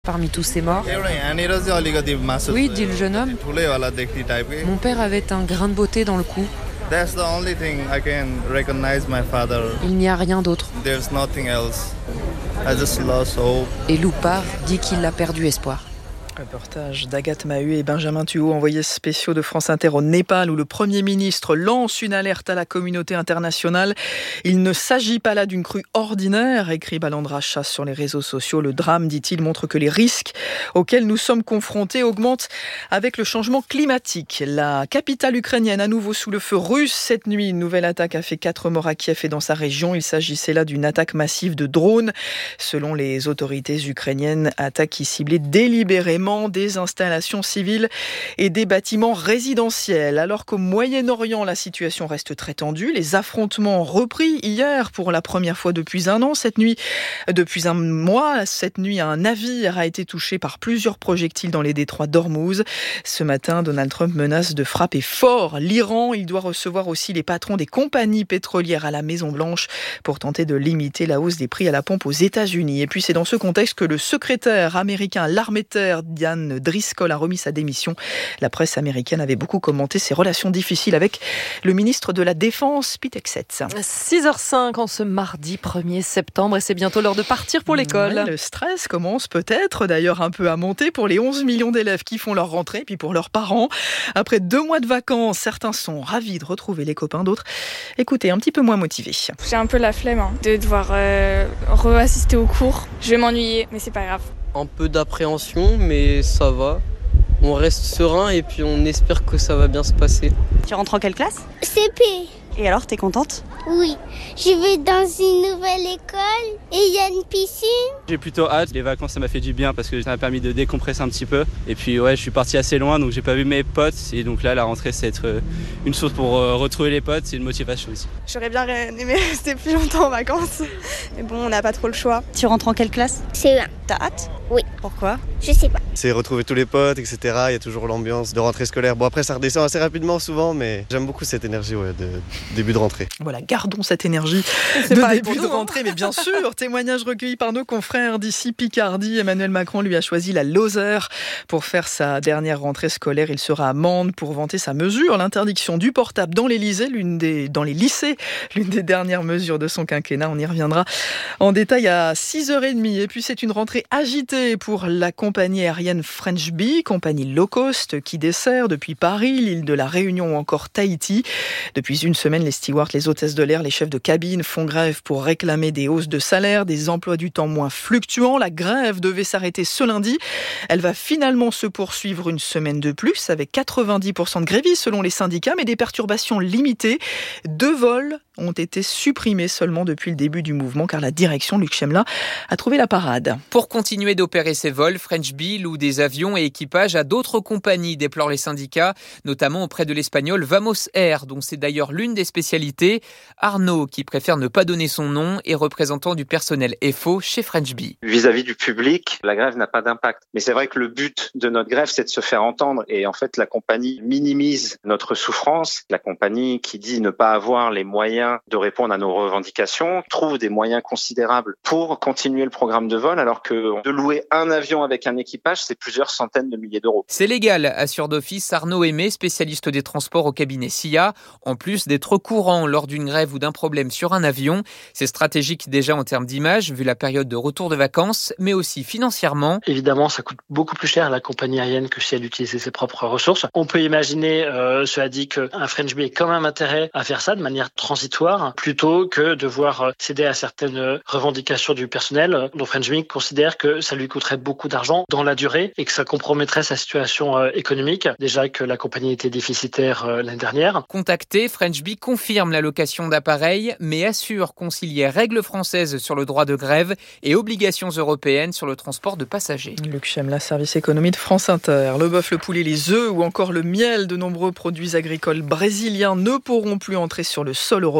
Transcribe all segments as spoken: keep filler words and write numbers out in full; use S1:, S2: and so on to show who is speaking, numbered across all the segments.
S1: Parmi tous ces morts. Oui, dit le jeune homme. Mon père avait un grain de beauté dans le cou. Il n'y a rien d'autre. Et Loupart dit qu'il a perdu espoir.
S2: Reportage d'Agathe Maheu et Benjamin Thuot, envoyés spéciaux de France Inter au Népal, où le Premier ministre lance une alerte à la communauté internationale. Il ne s'agit pas là d'une crue ordinaire, écrit Balandra Shah sur les réseaux sociaux. Le drame, dit-il, montre que les risques auxquels nous sommes confrontés augmentent avec le changement climatique. La capitale ukrainienne à nouveau sous le feu russe. Cette nuit, une nouvelle attaque a fait quatre morts à Kiev et dans sa région. Il s'agissait là d'une attaque massive de drones. Selon les autorités ukrainiennes, attaque qui ciblait délibérément des installations civiles et des bâtiments résidentiels. Alors qu'au Moyen-Orient, la situation reste très tendue. Les affrontements ont repris hier pour la première fois depuis un an. Cette nuit, depuis un mois, cette nuit, un navire a été touché par plusieurs projectiles dans les détroits d'Ormuz. Ce matin, Donald Trump menace de frapper fort l'Iran. Il doit recevoir aussi les patrons des compagnies pétrolières à la Maison-Blanche pour tenter de limiter la hausse des prix à la pompe aux États-Unis. Et puis, c'est dans ce contexte que le secrétaire américain à l'armée de terre, Diane Driscoll, a remis sa démission. La presse américaine avait beaucoup commenté ses relations difficiles avec le ministre de la Défense, Pete Hegseth.
S3: six heures cinq en ce mardi premier septembre et c'est bientôt l'heure de partir pour l'école.
S2: Ouais, le stress commence peut-être d'ailleurs un peu à monter pour les onze millions d'élèves qui font leur rentrée, puis pour leurs parents. Après deux mois de vacances, certains sont ravis de retrouver les copains, d'autres, écoutez, un petit peu moins motivés.
S4: J'ai un peu la flemme hein, de devoir euh, re-assister aux cours. Je vais m'ennuyer, mais c'est pas grave.
S5: Un peu d'appréhension, mais ça va. On reste serein et puis on espère que ça va bien se passer.
S6: Tu rentres en quelle classe ?
S7: C P.
S6: Et alors, t'es contente ?
S7: Oui, je vais dans une nouvelle école et il y a une piscine.
S8: J'ai plutôt hâte, les vacances ça m'a fait du bien parce que ça m'a permis de décompresser un petit peu. Et puis ouais, je suis parti assez loin donc j'ai pas vu mes potes et donc là la rentrée c'est être une source pour retrouver les potes, c'est une motivation aussi.
S4: J'aurais bien aimé rester plus longtemps en vacances, mais bon on n'a pas trop le choix.
S6: Tu rentres en quelle classe ?
S7: C E un.
S6: T'as hâte ?
S7: Oui.
S6: Pourquoi ?
S7: Je sais pas.
S9: C'est retrouver tous les potes, et cetera. Il y a toujours l'ambiance de rentrée scolaire. Bon après ça redescend assez rapidement souvent, mais j'aime beaucoup cette énergie ouais, de début de rentrée.
S2: Voilà, gardons cette énergie
S3: c'est
S2: de
S3: pareil
S2: début
S3: pour
S2: de
S3: nous, hein.
S2: rentrée, mais bien sûr, témoignage recueilli par nos confrères d'ici Picardie. Emmanuel Macron lui a choisi la Lozère pour faire sa dernière rentrée scolaire. Il sera à Mende pour vanter sa mesure, l'interdiction du portable dans les lycées, l'une des, dans les lycées, l'une des dernières mesures de son quinquennat. On y reviendra en détail à six heures trente. Et puis c'est une rentrée agitée pour la compagnie aérienne French Bee, compagnie low cost qui dessert depuis Paris, l'île de la Réunion ou encore Tahiti. Depuis une semaine, les stewards, les hôtesses de l'air, les chefs de cabine font grève pour réclamer des hausses de salaire, des emplois du temps moins fluctuants. La grève devait s'arrêter ce lundi. Elle va finalement se poursuivre une semaine de plus avec quatre-vingt-dix pour cent de grévistes selon les syndicats, mais des perturbations limitées. Deux vols ont été supprimés seulement depuis le début du mouvement car la direction, Luc Chemla, a trouvé la parade.
S10: Pour continuer d'opérer ces vols, French Bee loue des avions et équipages à d'autres compagnies, déplorent les syndicats, notamment auprès de l'espagnol Vamos Air, dont c'est d'ailleurs l'une des spécialités. Arnaud, qui préfère ne pas donner son nom, est représentant du personnel F O chez French Bee.
S11: Vis-à-vis du public, la grève n'a pas d'impact. Mais c'est vrai que le but de notre grève, c'est de se faire entendre. Et en fait, la compagnie minimise notre souffrance. La compagnie qui dit ne pas avoir les moyens de répondre à nos revendications trouve des moyens considérables pour continuer le programme de vol, alors que de louer un avion avec un équipage, c'est plusieurs centaines de milliers d'euros.
S10: C'est légal, assure d'office Arnaud Aimé, spécialiste des transports au cabinet S I A. En plus d'être courant lors d'une grève ou d'un problème sur un avion, c'est stratégique déjà en termes d'image, vu la période de retour de vacances, mais aussi financièrement.
S12: Évidemment, ça coûte beaucoup plus cher à la compagnie aérienne que si elle utilisait ses propres ressources. On peut imaginer, euh, cela dit, qu'un French Bee ait quand même intérêt à faire ça de manière transitoire, plutôt que devoir céder à certaines revendications du personnel. Donc French Bee considère que ça lui coûterait beaucoup d'argent dans la durée et que ça compromettrait sa situation euh, économique. Déjà que la compagnie était déficitaire euh, l'année dernière.
S10: Contacté, French Bee confirme la location d'appareils, mais assure concilier règles françaises sur le droit de grève et obligations européennes sur le transport de passagers.
S2: Luc Chemla, service économie de France Inter. Le bœuf, le poulet, les œufs ou encore le miel, de nombreux produits agricoles brésiliens ne pourront plus entrer sur le sol européen.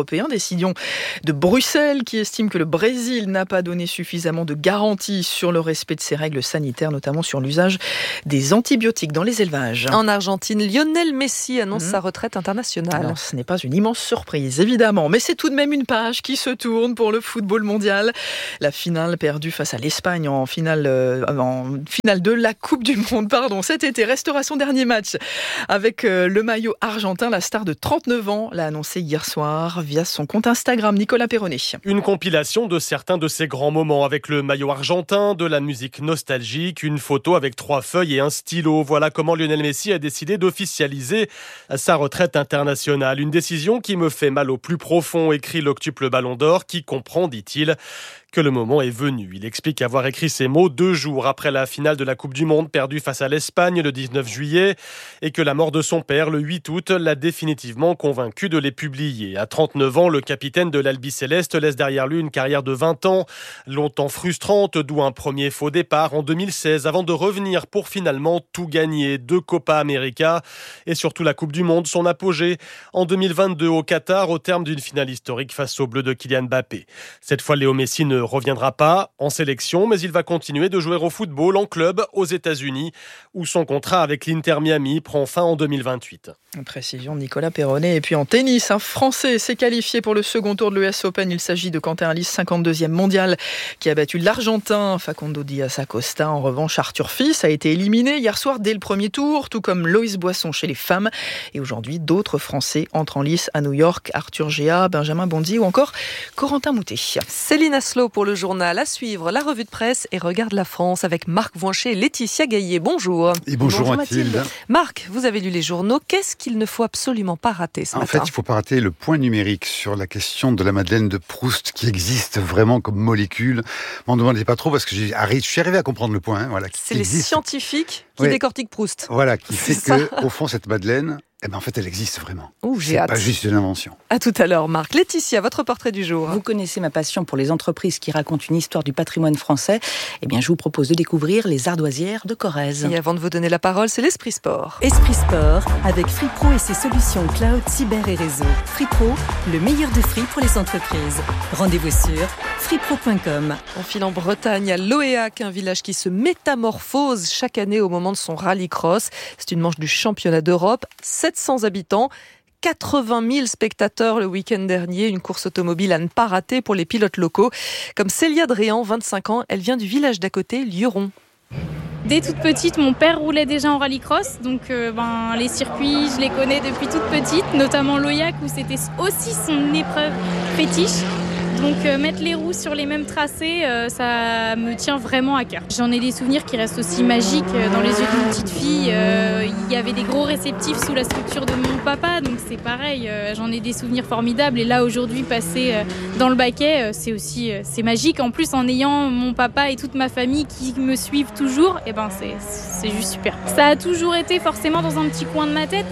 S2: européen. Décision de Bruxelles qui estime que le Brésil n'a pas donné suffisamment de garanties sur le respect de ses règles sanitaires, notamment sur l'usage des antibiotiques dans les élevages.
S3: En Argentine, Lionel Messi annonce mmh. sa retraite internationale.
S2: Alors, ce n'est pas une immense surprise, évidemment, mais c'est tout de même une page qui se tourne pour le football mondial. La finale perdue face à l'Espagne en finale, euh, en finale de la Coupe du Monde pardon, cet été restera son dernier match avec euh, le maillot argentin. La star de trente-neuf ans l'a annoncé hier soir via son compte Instagram. Nicolas Perronnet.
S13: Une compilation de certains de ses grands moments avec le maillot argentin, de la musique nostalgique, une photo avec trois feuilles et un stylo. Voilà comment Lionel Messi a décidé d'officialiser sa retraite internationale. Une décision qui me fait mal au plus profond, écrit l'octuple Ballon d'Or, qui comprend, dit-il, que le moment est venu. Il explique avoir écrit ces mots deux jours après la finale de la Coupe du Monde perdue face à l'Espagne le dix-neuf juillet et que la mort de son père le huit août l'a définitivement convaincu de les publier. À trente-neuf ans, le capitaine de l'Albi Céleste laisse derrière lui une carrière de vingt ans, longtemps frustrante, d'où un premier faux départ en deux mille seize avant de revenir pour finalement tout gagner. Deux Copa América et surtout la Coupe du Monde, son apogée en deux mille vingt-deux au Qatar au terme d'une finale historique face aux Bleus de Kylian Mbappé. Cette fois, Léo Messi ne reviendra pas en sélection, mais il va continuer de jouer au football en club aux États-Unis, où son contrat avec l'Inter Miami prend fin en deux mille vingt-huit.
S2: Une précision de Nicolas Perronnet. Et puis en tennis, un Français s'est qualifié pour le second tour de l'U S Open. Il s'agit de Quentin Halys, cinquante-deuxième mondial, qui a battu l'Argentin Facundo Diaz Acosta. En revanche, Arthur Fils a été éliminé hier soir dès le premier tour, tout comme Loïs Boisson chez les femmes. Et aujourd'hui, d'autres Français entrent en lice à New York. Arthur Géa, Benjamin Bondy ou encore Corentin Moutet.
S3: Céline Asselot pour le journal. À suivre, la revue de presse et Regarde la France avec Marc Voincher et Laetitia Gaillet. Bonjour.
S14: Et bonjour, bonjour Mathilde. Mathilde.
S3: Marc, vous avez lu les journaux. Qu'est-ce qu'il ne faut absolument pas rater ce
S14: en
S3: matin?
S14: En fait, il ne faut pas rater le point numérique sur la question de la Madeleine de Proust qui existe vraiment comme molécule. M'en demandez pas trop parce que j'ai arrêté, je suis arrivé à comprendre le point. Hein, voilà,
S3: c'est les existe. Scientifiques qui oui. décortiquent Proust.
S14: Voilà, qui fait que, au fond, cette Madeleine, eh ben en fait, elle existe vraiment.
S3: Ouh, j'ai
S14: c'est
S3: hâte.
S14: Pas juste une invention.
S3: À tout à l'heure, Marc. Laetitia, votre portrait du jour.
S15: Vous connaissez ma passion pour les entreprises qui racontent une histoire du patrimoine français. Eh bien, je vous propose de découvrir les ardoisières de Corrèze.
S3: Et avant de vous donner la parole, c'est l'Esprit Sport.
S16: Esprit Sport, avec FreePro et ses solutions cloud, cyber et réseau. FreePro, le meilleur de Free pour les entreprises. Rendez-vous sur freepro point com.
S3: On file en Bretagne, à Loéac, un village qui se métamorphose chaque année au moment de son rallycross. C'est une manche du championnat d'Europe. sept cents habitants, quatre-vingt mille spectateurs le week-end dernier, une course automobile à ne pas rater pour les pilotes locaux. Comme Célia Dréan, vingt-cinq ans, elle vient du village d'à côté, Lieron.
S17: Dès toute petite, mon père roulait déjà en rallycross, donc euh, ben, les circuits, je les connais depuis toute petite, notamment Loyac où c'était aussi son épreuve fétiche. Donc euh, mettre les roues sur les mêmes tracés, euh, ça me tient vraiment à cœur. J'en ai des souvenirs qui restent aussi magiques euh, dans les yeux d'une petite fille. Euh, il y avait des gros réceptifs sous la structure de mon papa, donc c'est pareil. Euh, j'en ai des souvenirs formidables. Et là aujourd'hui, passer euh, dans le baquet, euh, c'est aussi euh, c'est magique. En plus, en ayant mon papa et toute ma famille qui me suivent toujours, et ben c'est c'est juste super. Ça a toujours été forcément dans un petit coin de ma tête.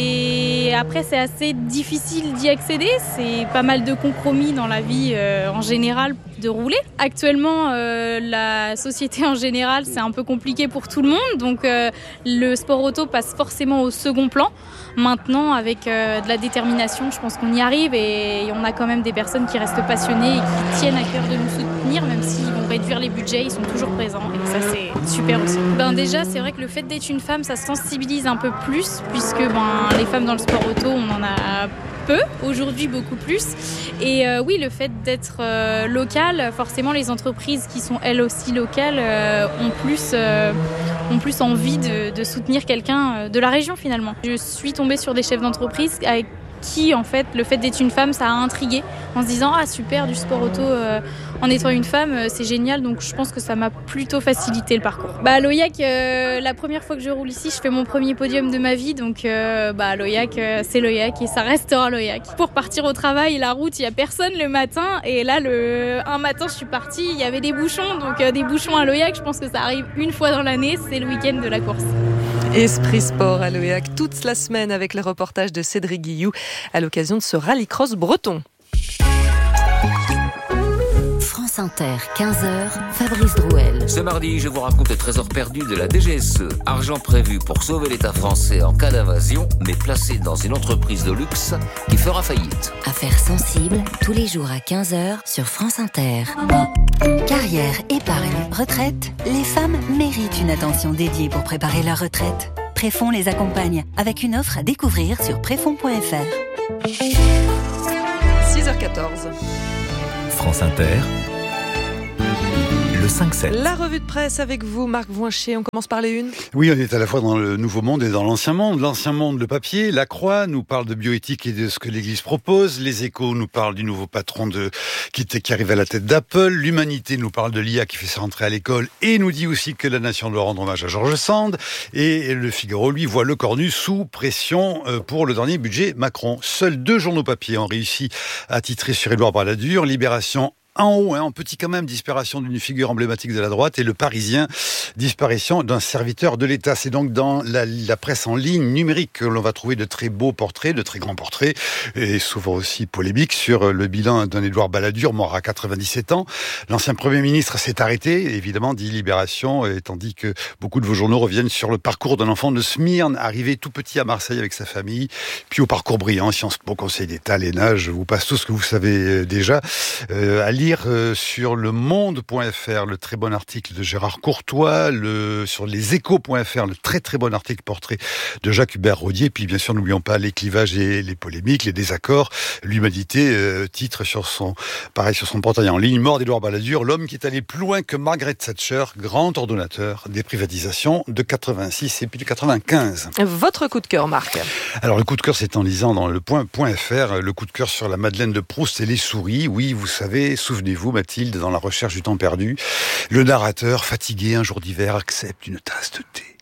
S17: C'est après c'est assez difficile d'y accéder. C'est pas mal de compromis dans la vie. Euh, en général de rouler. Actuellement, euh, la société en général, c'est un peu compliqué pour tout le monde, donc euh, le sport auto passe forcément au second plan. Maintenant, avec euh, de la détermination, je pense qu'on y arrive et on a quand même des personnes qui restent passionnées et qui tiennent à cœur de nous soutenir, même s'ils vont réduire les budgets, ils sont toujours présents et ça c'est super aussi. Ben déjà, c'est vrai que le fait d'être une femme, ça sensibilise un peu plus, puisque ben, les femmes dans le sport auto, on en a peu, aujourd'hui beaucoup plus. Et euh, oui, le fait d'être euh, local, forcément les entreprises qui sont elles aussi locales euh, ont, plus, euh, ont plus envie de, de soutenir quelqu'un de la région finalement. Je suis tombée sur des chefs d'entreprise avec qui en fait le fait d'être une femme ça a intrigué en se disant ah super du sport auto euh, en étant une femme euh, c'est génial, donc je pense que ça m'a plutôt facilité le parcours. Bah à Loyac, euh, la première fois que je roule ici je fais mon premier podium de ma vie, donc euh, bah Loyac euh, c'est Loyac et ça restera Loyac. Pour partir au travail la route il y a personne le matin et là le un matin je suis partie il y avait des bouchons, donc euh, des bouchons à Loyac je pense que ça arrive une fois dans l'année, c'est le week-end de la course.
S3: Esprit Sport à Loéac toute la semaine avec le reportage de Cédric Guilloux à l'occasion de ce rallycross breton.
S16: France
S18: Inter, quinze heures, Fabrice Drouel.
S19: Ce mardi, je vous raconte les trésors perdus de la D G S E. Argent prévu pour sauver l'État français en cas d'invasion, mais placé dans une entreprise de luxe qui fera faillite.
S18: Affaires sensibles, tous les jours à quinze heures sur France Inter. Carrière, épargne, retraite, les femmes méritent une attention dédiée pour préparer leur retraite. Préfonds les accompagne avec une offre à découvrir sur préfonds point f r.
S3: six heures quatorze.
S20: France Inter, le cinq sept.
S3: La revue de presse avec vous, Marc Voincher. On commence par les unes.
S14: Oui, on est à la fois dans le nouveau monde et dans l'ancien monde. L'ancien monde, le papier, la Croix nous parle de bioéthique et de ce que l'Église propose. Les Échos nous parlent du nouveau patron de qui, qui arrive à la tête d'Apple. L'Humanité nous parle de l'I A qui fait sa rentrée à l'école et nous dit aussi que la nation doit rendre hommage à Georges Sand. Et le Figaro, lui, voit le cornu sous pression pour le dernier budget Macron. Seuls deux journaux papier ont réussi à titrer sur Édouard Balladur. Libération en haut, hein, en petit quand même, disparition d'une figure emblématique de la droite, et le Parisien, disparition d'un serviteur de l'État. C'est donc dans la, la presse en ligne numérique que l'on va trouver de très beaux portraits, de très grands portraits, et souvent aussi polémiques sur le bilan d'un Édouard Balladur, mort à quatre-vingt-dix-sept ans. L'ancien Premier ministre s'est arrêté, évidemment, dit Libération, et tandis que beaucoup de vos journaux reviennent sur le parcours d'un enfant de Smyrne, arrivé tout petit à Marseille avec sa famille, puis au parcours brillant, Sciences Po, Conseil d'État, l'E N A. Je vous passe tout ce que vous savez déjà. Euh, à lire euh, sur le monde point f r, le très bon article de Gérard Courtois, le, sur les échos point f r, le très très bon article portrait de Jacques Hubert-Rodier, puis bien sûr n'oublions pas les clivages et les polémiques, les désaccords. L'Humanité euh, titre sur son, pareil sur son portail en ligne, mort d'Édouard Balladur, l'homme qui est allé plus loin que Margaret Thatcher, grand ordonnateur des privatisations de quatre-vingt-six et puis de quatre-vingt-quinze.
S3: Votre coup de cœur, Marc?
S14: Alors le coup de cœur, c'est en lisant dans le point .fr, le coup de cœur sur la Madeleine de Proust et les souris. Oui, vous savez, souvenez-vous, Mathilde, dans La recherche du temps perdu, le narrateur, fatigué un jour d'hiver, accepte une tasse de thé.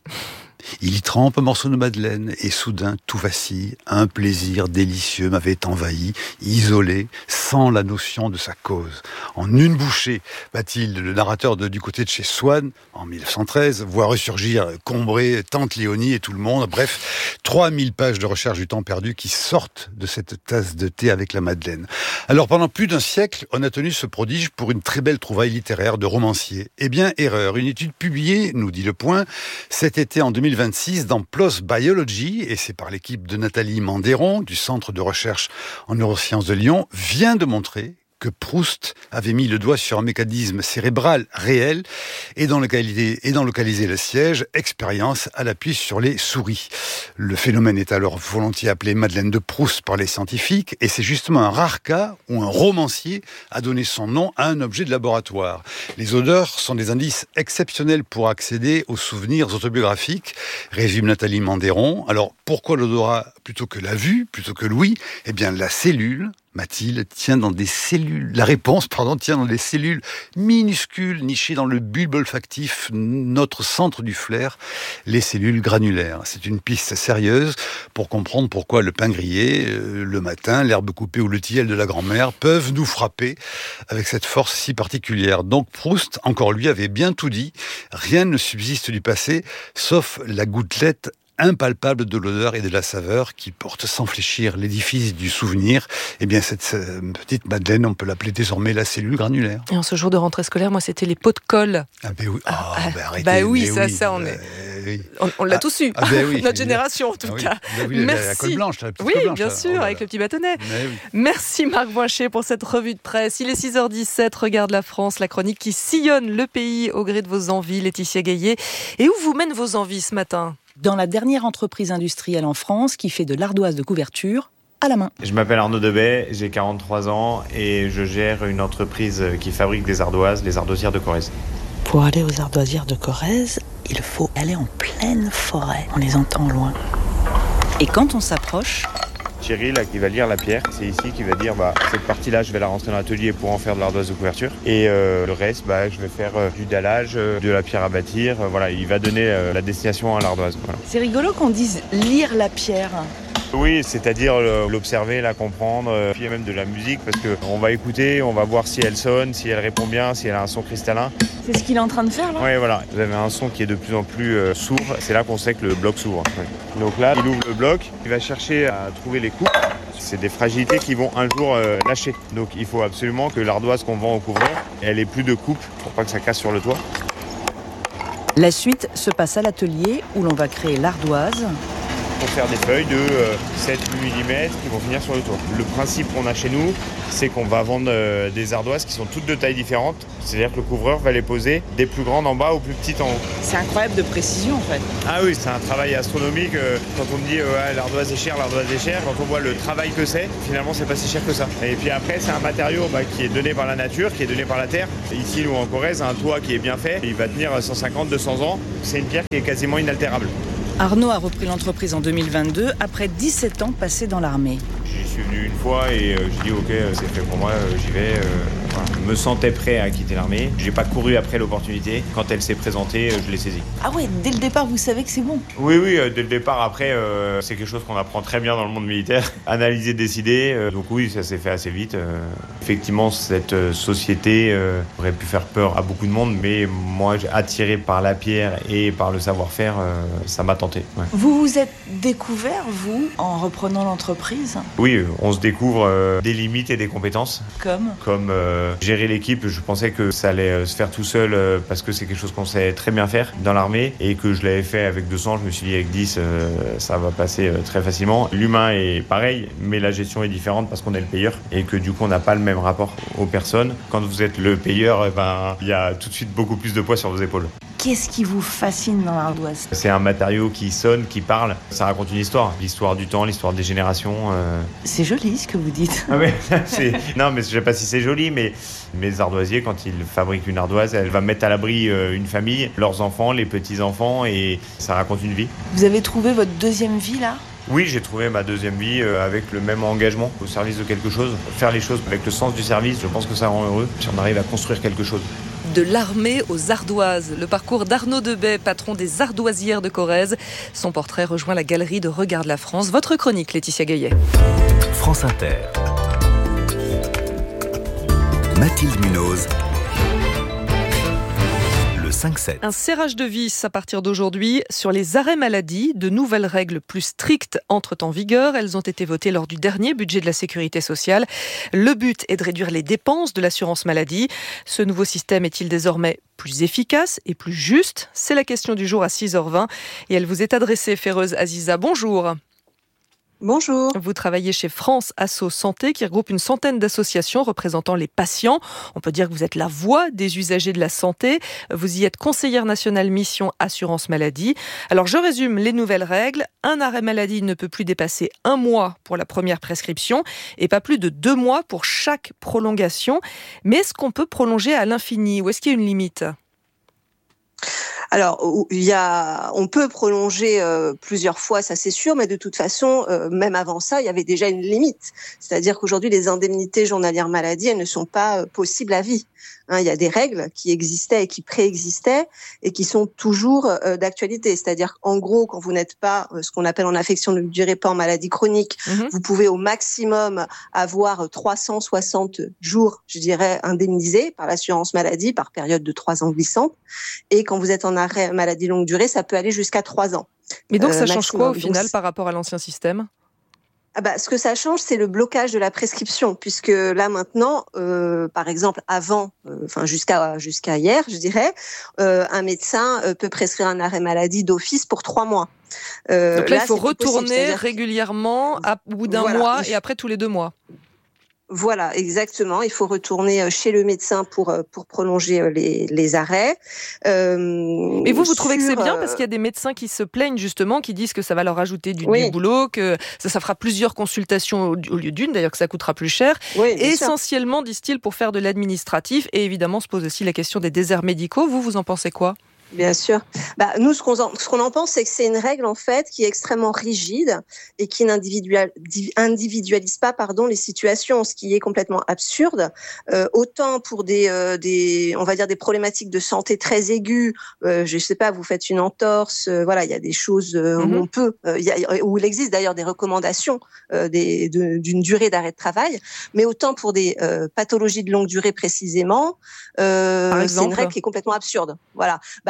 S14: Il y trempe un morceau de madeleine et soudain tout vacille. Un plaisir délicieux m'avait envahi, isolé, sans la notion de sa cause. En une bouchée, Mathilde, le narrateur de, du côté de chez Swann, en mille neuf cent treize, voit ressurgir Combré, Tante Léonie et tout le monde. Bref, trois mille pages de recherche du temps perdu qui sortent de cette tasse de thé avec la madeleine. Alors pendant plus d'un siècle, on a tenu ce prodige pour une très belle trouvaille littéraire de romancier. Eh bien, erreur. Une étude publiée, nous dit Le Point, cet été en deux mille vingt-six dans PLOS Biology, et c'est par l'équipe de Nathalie Mandéron du Centre de recherche en neurosciences de Lyon, vient de montrer que Proust avait mis le doigt sur un mécanisme cérébral réel et dans localiser, et dans localiser le siège, expérience à l'appui sur les souris. Le phénomène est alors volontiers appelé Madeleine de Proust par les scientifiques, et c'est justement un rare cas où un romancier a donné son nom à un objet de laboratoire. Les odeurs sont des indices exceptionnels pour accéder aux souvenirs autobiographiques, résume Nathalie Mandéron. Alors pourquoi l'odorat plutôt que la vue, plutôt que l'ouïe? Eh bien la cellule, Mathilde, tient dans des cellules, la réponse, pardon, tient dans des cellules minuscules nichées dans le bulbe olfactif, notre centre du flair, les cellules granulaires. C'est une piste sérieuse pour comprendre pourquoi le pain grillé, euh, le matin, l'herbe coupée ou le tilleul de la grand-mère peuvent nous frapper avec cette force si particulière. Donc Proust, encore lui, avait bien tout dit. Rien ne subsiste du passé, sauf la gouttelette impalpable de l'odeur et de la saveur qui porte sans fléchir l'édifice du souvenir. Eh bien, cette euh, petite Madeleine, on peut l'appeler désormais la cellule granulaire.
S3: Et en ce jour de rentrée scolaire, moi, c'était les pots de colle.
S14: Ah ben oui, oh,
S3: ah,
S14: ben arrêtez.
S3: Bah oui, ça,
S14: oui,
S3: ça, on
S14: euh,
S3: est...
S14: Oui.
S3: On, on l'a
S14: ah,
S3: tous eu,
S14: ah ben oui,
S3: notre génération en tout
S14: ah oui.
S3: cas.
S14: Ben oui,
S3: Merci.
S14: La colle blanche, la petite
S3: oui,
S14: colle blanche,
S3: bien
S14: là.
S3: sûr,
S14: Oh,
S3: avec le petit bâtonnet.
S14: Oui.
S3: Merci Marc Voincher pour cette revue de presse. Il est six heures dix-sept, Regarde la France, la chronique qui sillonne le pays au gré de vos envies. Laetitia Gaillet. Et où vous mènent vos envies ce matin?
S15: Dans la dernière entreprise industrielle en France qui fait de l'ardoise de couverture à la main.
S21: Je m'appelle Arnaud Debay, j'ai quarante-trois ans et je gère une entreprise qui fabrique des ardoises, les ardoisières de Corrèze.
S15: Pour aller aux ardoisières de Corrèze, il faut aller en pleine forêt. On les entend au loin. Et quand on s'approche...
S21: Thierry, là, qui va lire la pierre, c'est ici qui va dire bah, cette partie-là, je vais la rentrer dans l'atelier pour en faire de l'ardoise de couverture. Et euh, le reste, bah, je vais faire euh, du dallage, euh, de la pierre à bâtir. Euh, voilà, il va donner euh, la destination à l'ardoise. Voilà.
S15: C'est rigolo qu'on dise lire la pierre.
S21: Oui, c'est-à-dire l'observer, la comprendre, euh, puis il y a même de la musique parce qu'on va écouter, on va voir si elle sonne, si elle répond bien, si elle a un son cristallin.
S15: C'est ce qu'il est en train de faire là ?
S21: Oui, voilà. Vous avez un son qui est de plus en plus euh, sourd, c'est là qu'on sait que le bloc s'ouvre. Oui. Donc là, il ouvre le bloc, il va chercher à trouver les coupes. c'est des fragilités qui vont un jour euh, lâcher. Donc il faut absolument que l'ardoise qu'on vend au couvreur, elle ait plus de coupe pour pas que ça casse sur le toit.
S15: La suite se passe à l'atelier où l'on va créer l'ardoise.
S21: Pour faire des feuilles de euh, sept millimètres qui vont finir sur le toit. Le principe qu'on a chez nous, c'est qu'on va vendre euh, des ardoises qui sont toutes de tailles différentes. C'est-à-dire que le couvreur va les poser des plus grandes en bas aux plus petites en haut.
S15: C'est incroyable de précision en fait.
S21: Ah oui, c'est un travail astronomique. Euh, quand on me dit euh, ouais, l'ardoise est chère, l'ardoise est chère, quand on voit le travail que c'est, finalement c'est pas si cher que ça. Et puis après, c'est un matériau bah, qui est donné par la nature, qui est donné par la terre. Et ici, nous en Corrèze, un toit qui est bien fait, il va tenir cent cinquante à deux cents ans. C'est une pierre qui est quasiment inaltérable.
S15: Arnaud a repris l'entreprise en deux mille vingt-deux après dix-sept ans passés dans l'armée.
S21: J'y suis venu une fois et euh, j'ai dit ok, c'est fait pour moi, euh, j'y vais. Euh, voilà. Je me sentais prêt à quitter l'armée. J'ai pas couru après l'opportunité. Quand elle s'est présentée, euh, je l'ai saisie.
S15: Ah ouais, dès le départ, vous savez que c'est bon?
S21: Oui, oui, euh, dès le départ. Après, euh, c'est quelque chose qu'on apprend très bien dans le monde militaire. Analyser, décider. Euh, donc oui, ça s'est fait assez vite. Euh, effectivement, cette euh, société euh, aurait pu faire peur à beaucoup de monde, mais moi, attiré par la pierre et par le savoir-faire, euh, ça m'a tenté. Ouais.
S15: Vous vous êtes découvert, vous, en reprenant l'entreprise?
S21: Oui, on se découvre euh, des limites et des compétences.
S15: Comme
S21: Comme euh, gérer l'équipe. Je pensais que ça allait euh, se faire tout seul euh, parce que c'est quelque chose qu'on sait très bien faire dans l'armée et que je l'avais fait avec deux cents. Je me suis dit avec dix, euh, ça va passer euh, très facilement. L'humain est pareil, mais la gestion est différente parce qu'on est le payeur et que du coup, on n'a pas le même rapport aux personnes. Quand vous êtes le payeur, eh ben, il y a tout de suite beaucoup plus de poids sur vos épaules.
S15: Qu'est-ce qui vous fascine dans l'ardoise?
S21: C'est un matériau qui sonne, qui parle. Ça raconte une histoire. L'histoire du temps, l'histoire des générations. Euh...
S15: C'est joli ce que vous dites.
S21: Ah ouais, c'est... Non, mais je sais pas si c'est joli, mais mes ardoisiers, quand ils fabriquent une ardoise, elle va mettre à l'abri une famille, leurs enfants, les petits-enfants, et ça raconte une vie.
S15: Vous avez trouvé votre deuxième vie là?
S21: Oui, j'ai trouvé ma deuxième vie avec le même engagement au service de quelque chose. Faire les choses avec le sens du service, je pense que ça rend heureux si on arrive à construire quelque chose.
S3: De l'armée aux ardoises. Le parcours d'Arnaud Debay, patron des ardoisières de Corrèze. Son portrait rejoint la galerie de Regarde la France. Votre chronique, Laetitia Gaillet.
S20: France Inter. Mathilde Munoz. cinq sept.
S3: Un serrage de vis à partir d'aujourd'hui sur les arrêts maladie. De nouvelles règles plus strictes entrent en vigueur. Elles ont été votées lors du dernier budget de la Sécurité sociale. Le but est de réduire les dépenses de l'assurance maladie. Ce nouveau système est-il désormais plus efficace et plus juste? C'est la question du jour à six heures vingt. Et elle vous est adressée, Féreuse Aziza. Bonjour.
S1: Bonjour.
S3: Vous travaillez chez France Asso Santé qui regroupe une centaine d'associations représentant les patients. On peut dire que vous êtes la voix des usagers de la santé. Vous y êtes conseillère nationale mission assurance maladie. Alors je résume les nouvelles règles. Un arrêt maladie ne peut plus dépasser un mois pour la première prescription et pas plus de deux mois pour chaque prolongation. Mais est-ce qu'on peut prolonger à l'infini ou est-ce qu'il y a une limite ?
S1: Alors, il y a, on peut prolonger euh, plusieurs fois, ça c'est sûr, mais de toute façon, euh, même avant ça, il y avait déjà une limite. C'est-à-dire qu'aujourd'hui, les indemnités journalières maladie, elles ne sont pas euh, possibles à vie. Hein, il y a des règles qui existaient et qui préexistaient et qui sont toujours euh, d'actualité. C'est-à-dire qu'en gros, quand vous n'êtes pas euh, ce qu'on appelle en affection de longue durée, pas en maladie chronique, mmh. vous pouvez au maximum avoir trois cent soixante jours, je dirais, indemnisés par l'assurance maladie par période de trois ans glissante. Et quand vous êtes en arrêt maladie longue durée, ça peut aller jusqu'à trois ans.
S3: Mais donc ça
S1: euh,
S3: change
S1: maximum.
S3: quoi au final
S1: donc,
S3: par rapport à l'ancien système ?
S1: Ah bah, ce que ça change, c'est le blocage de la prescription, puisque là maintenant, euh, par exemple, avant, euh, enfin jusqu'à jusqu'à hier, je dirais, euh, un médecin euh, peut prescrire un arrêt maladie d'office pour trois mois.
S3: Euh, Donc là, là il faut retourner régulièrement à, au bout d'un voilà. mois et après tous les deux mois.
S1: Voilà, exactement. Il faut retourner chez le médecin pour pour prolonger les, les arrêts.
S3: Euh, Mais vous, vous trouvez sur, que c'est bien parce qu'il y a des médecins qui se plaignent justement, qui disent que ça va leur ajouter du, oui. du boulot, que ça, ça fera plusieurs consultations au, au lieu d'une, d'ailleurs que ça coûtera plus cher. Oui, essentiellement, disent-ils, pour faire de l'administratif. Et évidemment, se pose aussi la question des déserts médicaux. Vous, vous en pensez quoi ?
S1: Bien sûr. Bah, nous, ce qu'on en, ce qu'on en pense, c'est que c'est une règle, en fait, qui est extrêmement rigide et qui n'individualise pas, pardon, les situations, ce qui est complètement absurde. Euh, autant pour des, euh, des, on va dire, des problématiques de santé très aiguës, euh, je sais pas, vous faites une entorse, euh, voilà, il y a des choses euh, mm-hmm. où on peut, euh, y a, où il existe d'ailleurs des recommandations euh, des, de, d'une durée d'arrêt de travail, mais autant pour des euh, pathologies de longue durée précisément, euh, c'est une règle qui est complètement absurde. Voilà. Bah,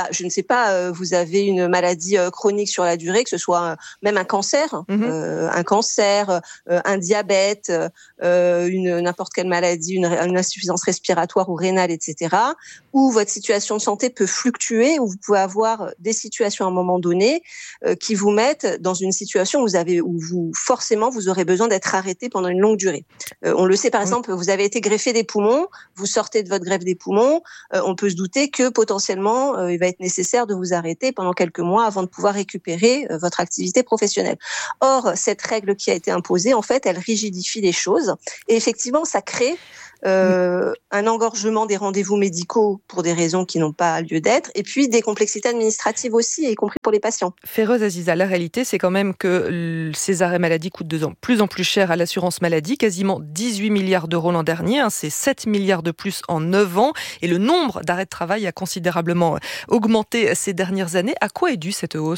S1: je ne sais pas, euh, vous avez une maladie euh, chronique sur la durée, que ce soit euh, même un cancer, mmh. euh, un cancer, euh, un diabète, euh, une n'importe quelle maladie, une, une insuffisance respiratoire ou rénale, et cetera, où votre situation de santé peut fluctuer, où vous pouvez avoir des situations à un moment donné euh, qui vous mettent dans une situation où vous avez, où vous forcément vous aurez besoin d'être arrêté pendant une longue durée. Euh, on le sait par exemple, vous avez été greffé des poumons, vous sortez de votre greffe des poumons, euh, on peut se douter que potentiellement euh, il va être nécessaire de vous arrêter pendant quelques mois avant de pouvoir récupérer euh, votre activité professionnelle. Or, cette règle qui a été imposée, en fait, elle rigidifie les choses et effectivement, ça crée Euh, un engorgement des rendez-vous médicaux pour des raisons qui n'ont pas lieu d'être, et puis des complexités administratives aussi, y compris pour les patients.
S3: Féreuse Aziza, la réalité, c'est quand même que ces arrêts maladie coûtent de plus en plus cher à l'assurance maladie, quasiment dix-huit milliards d'euros l'an dernier, hein, c'est sept milliards de plus en neuf ans, et le nombre d'arrêts de travail a considérablement augmenté ces dernières années. À quoi est due cette hausse ?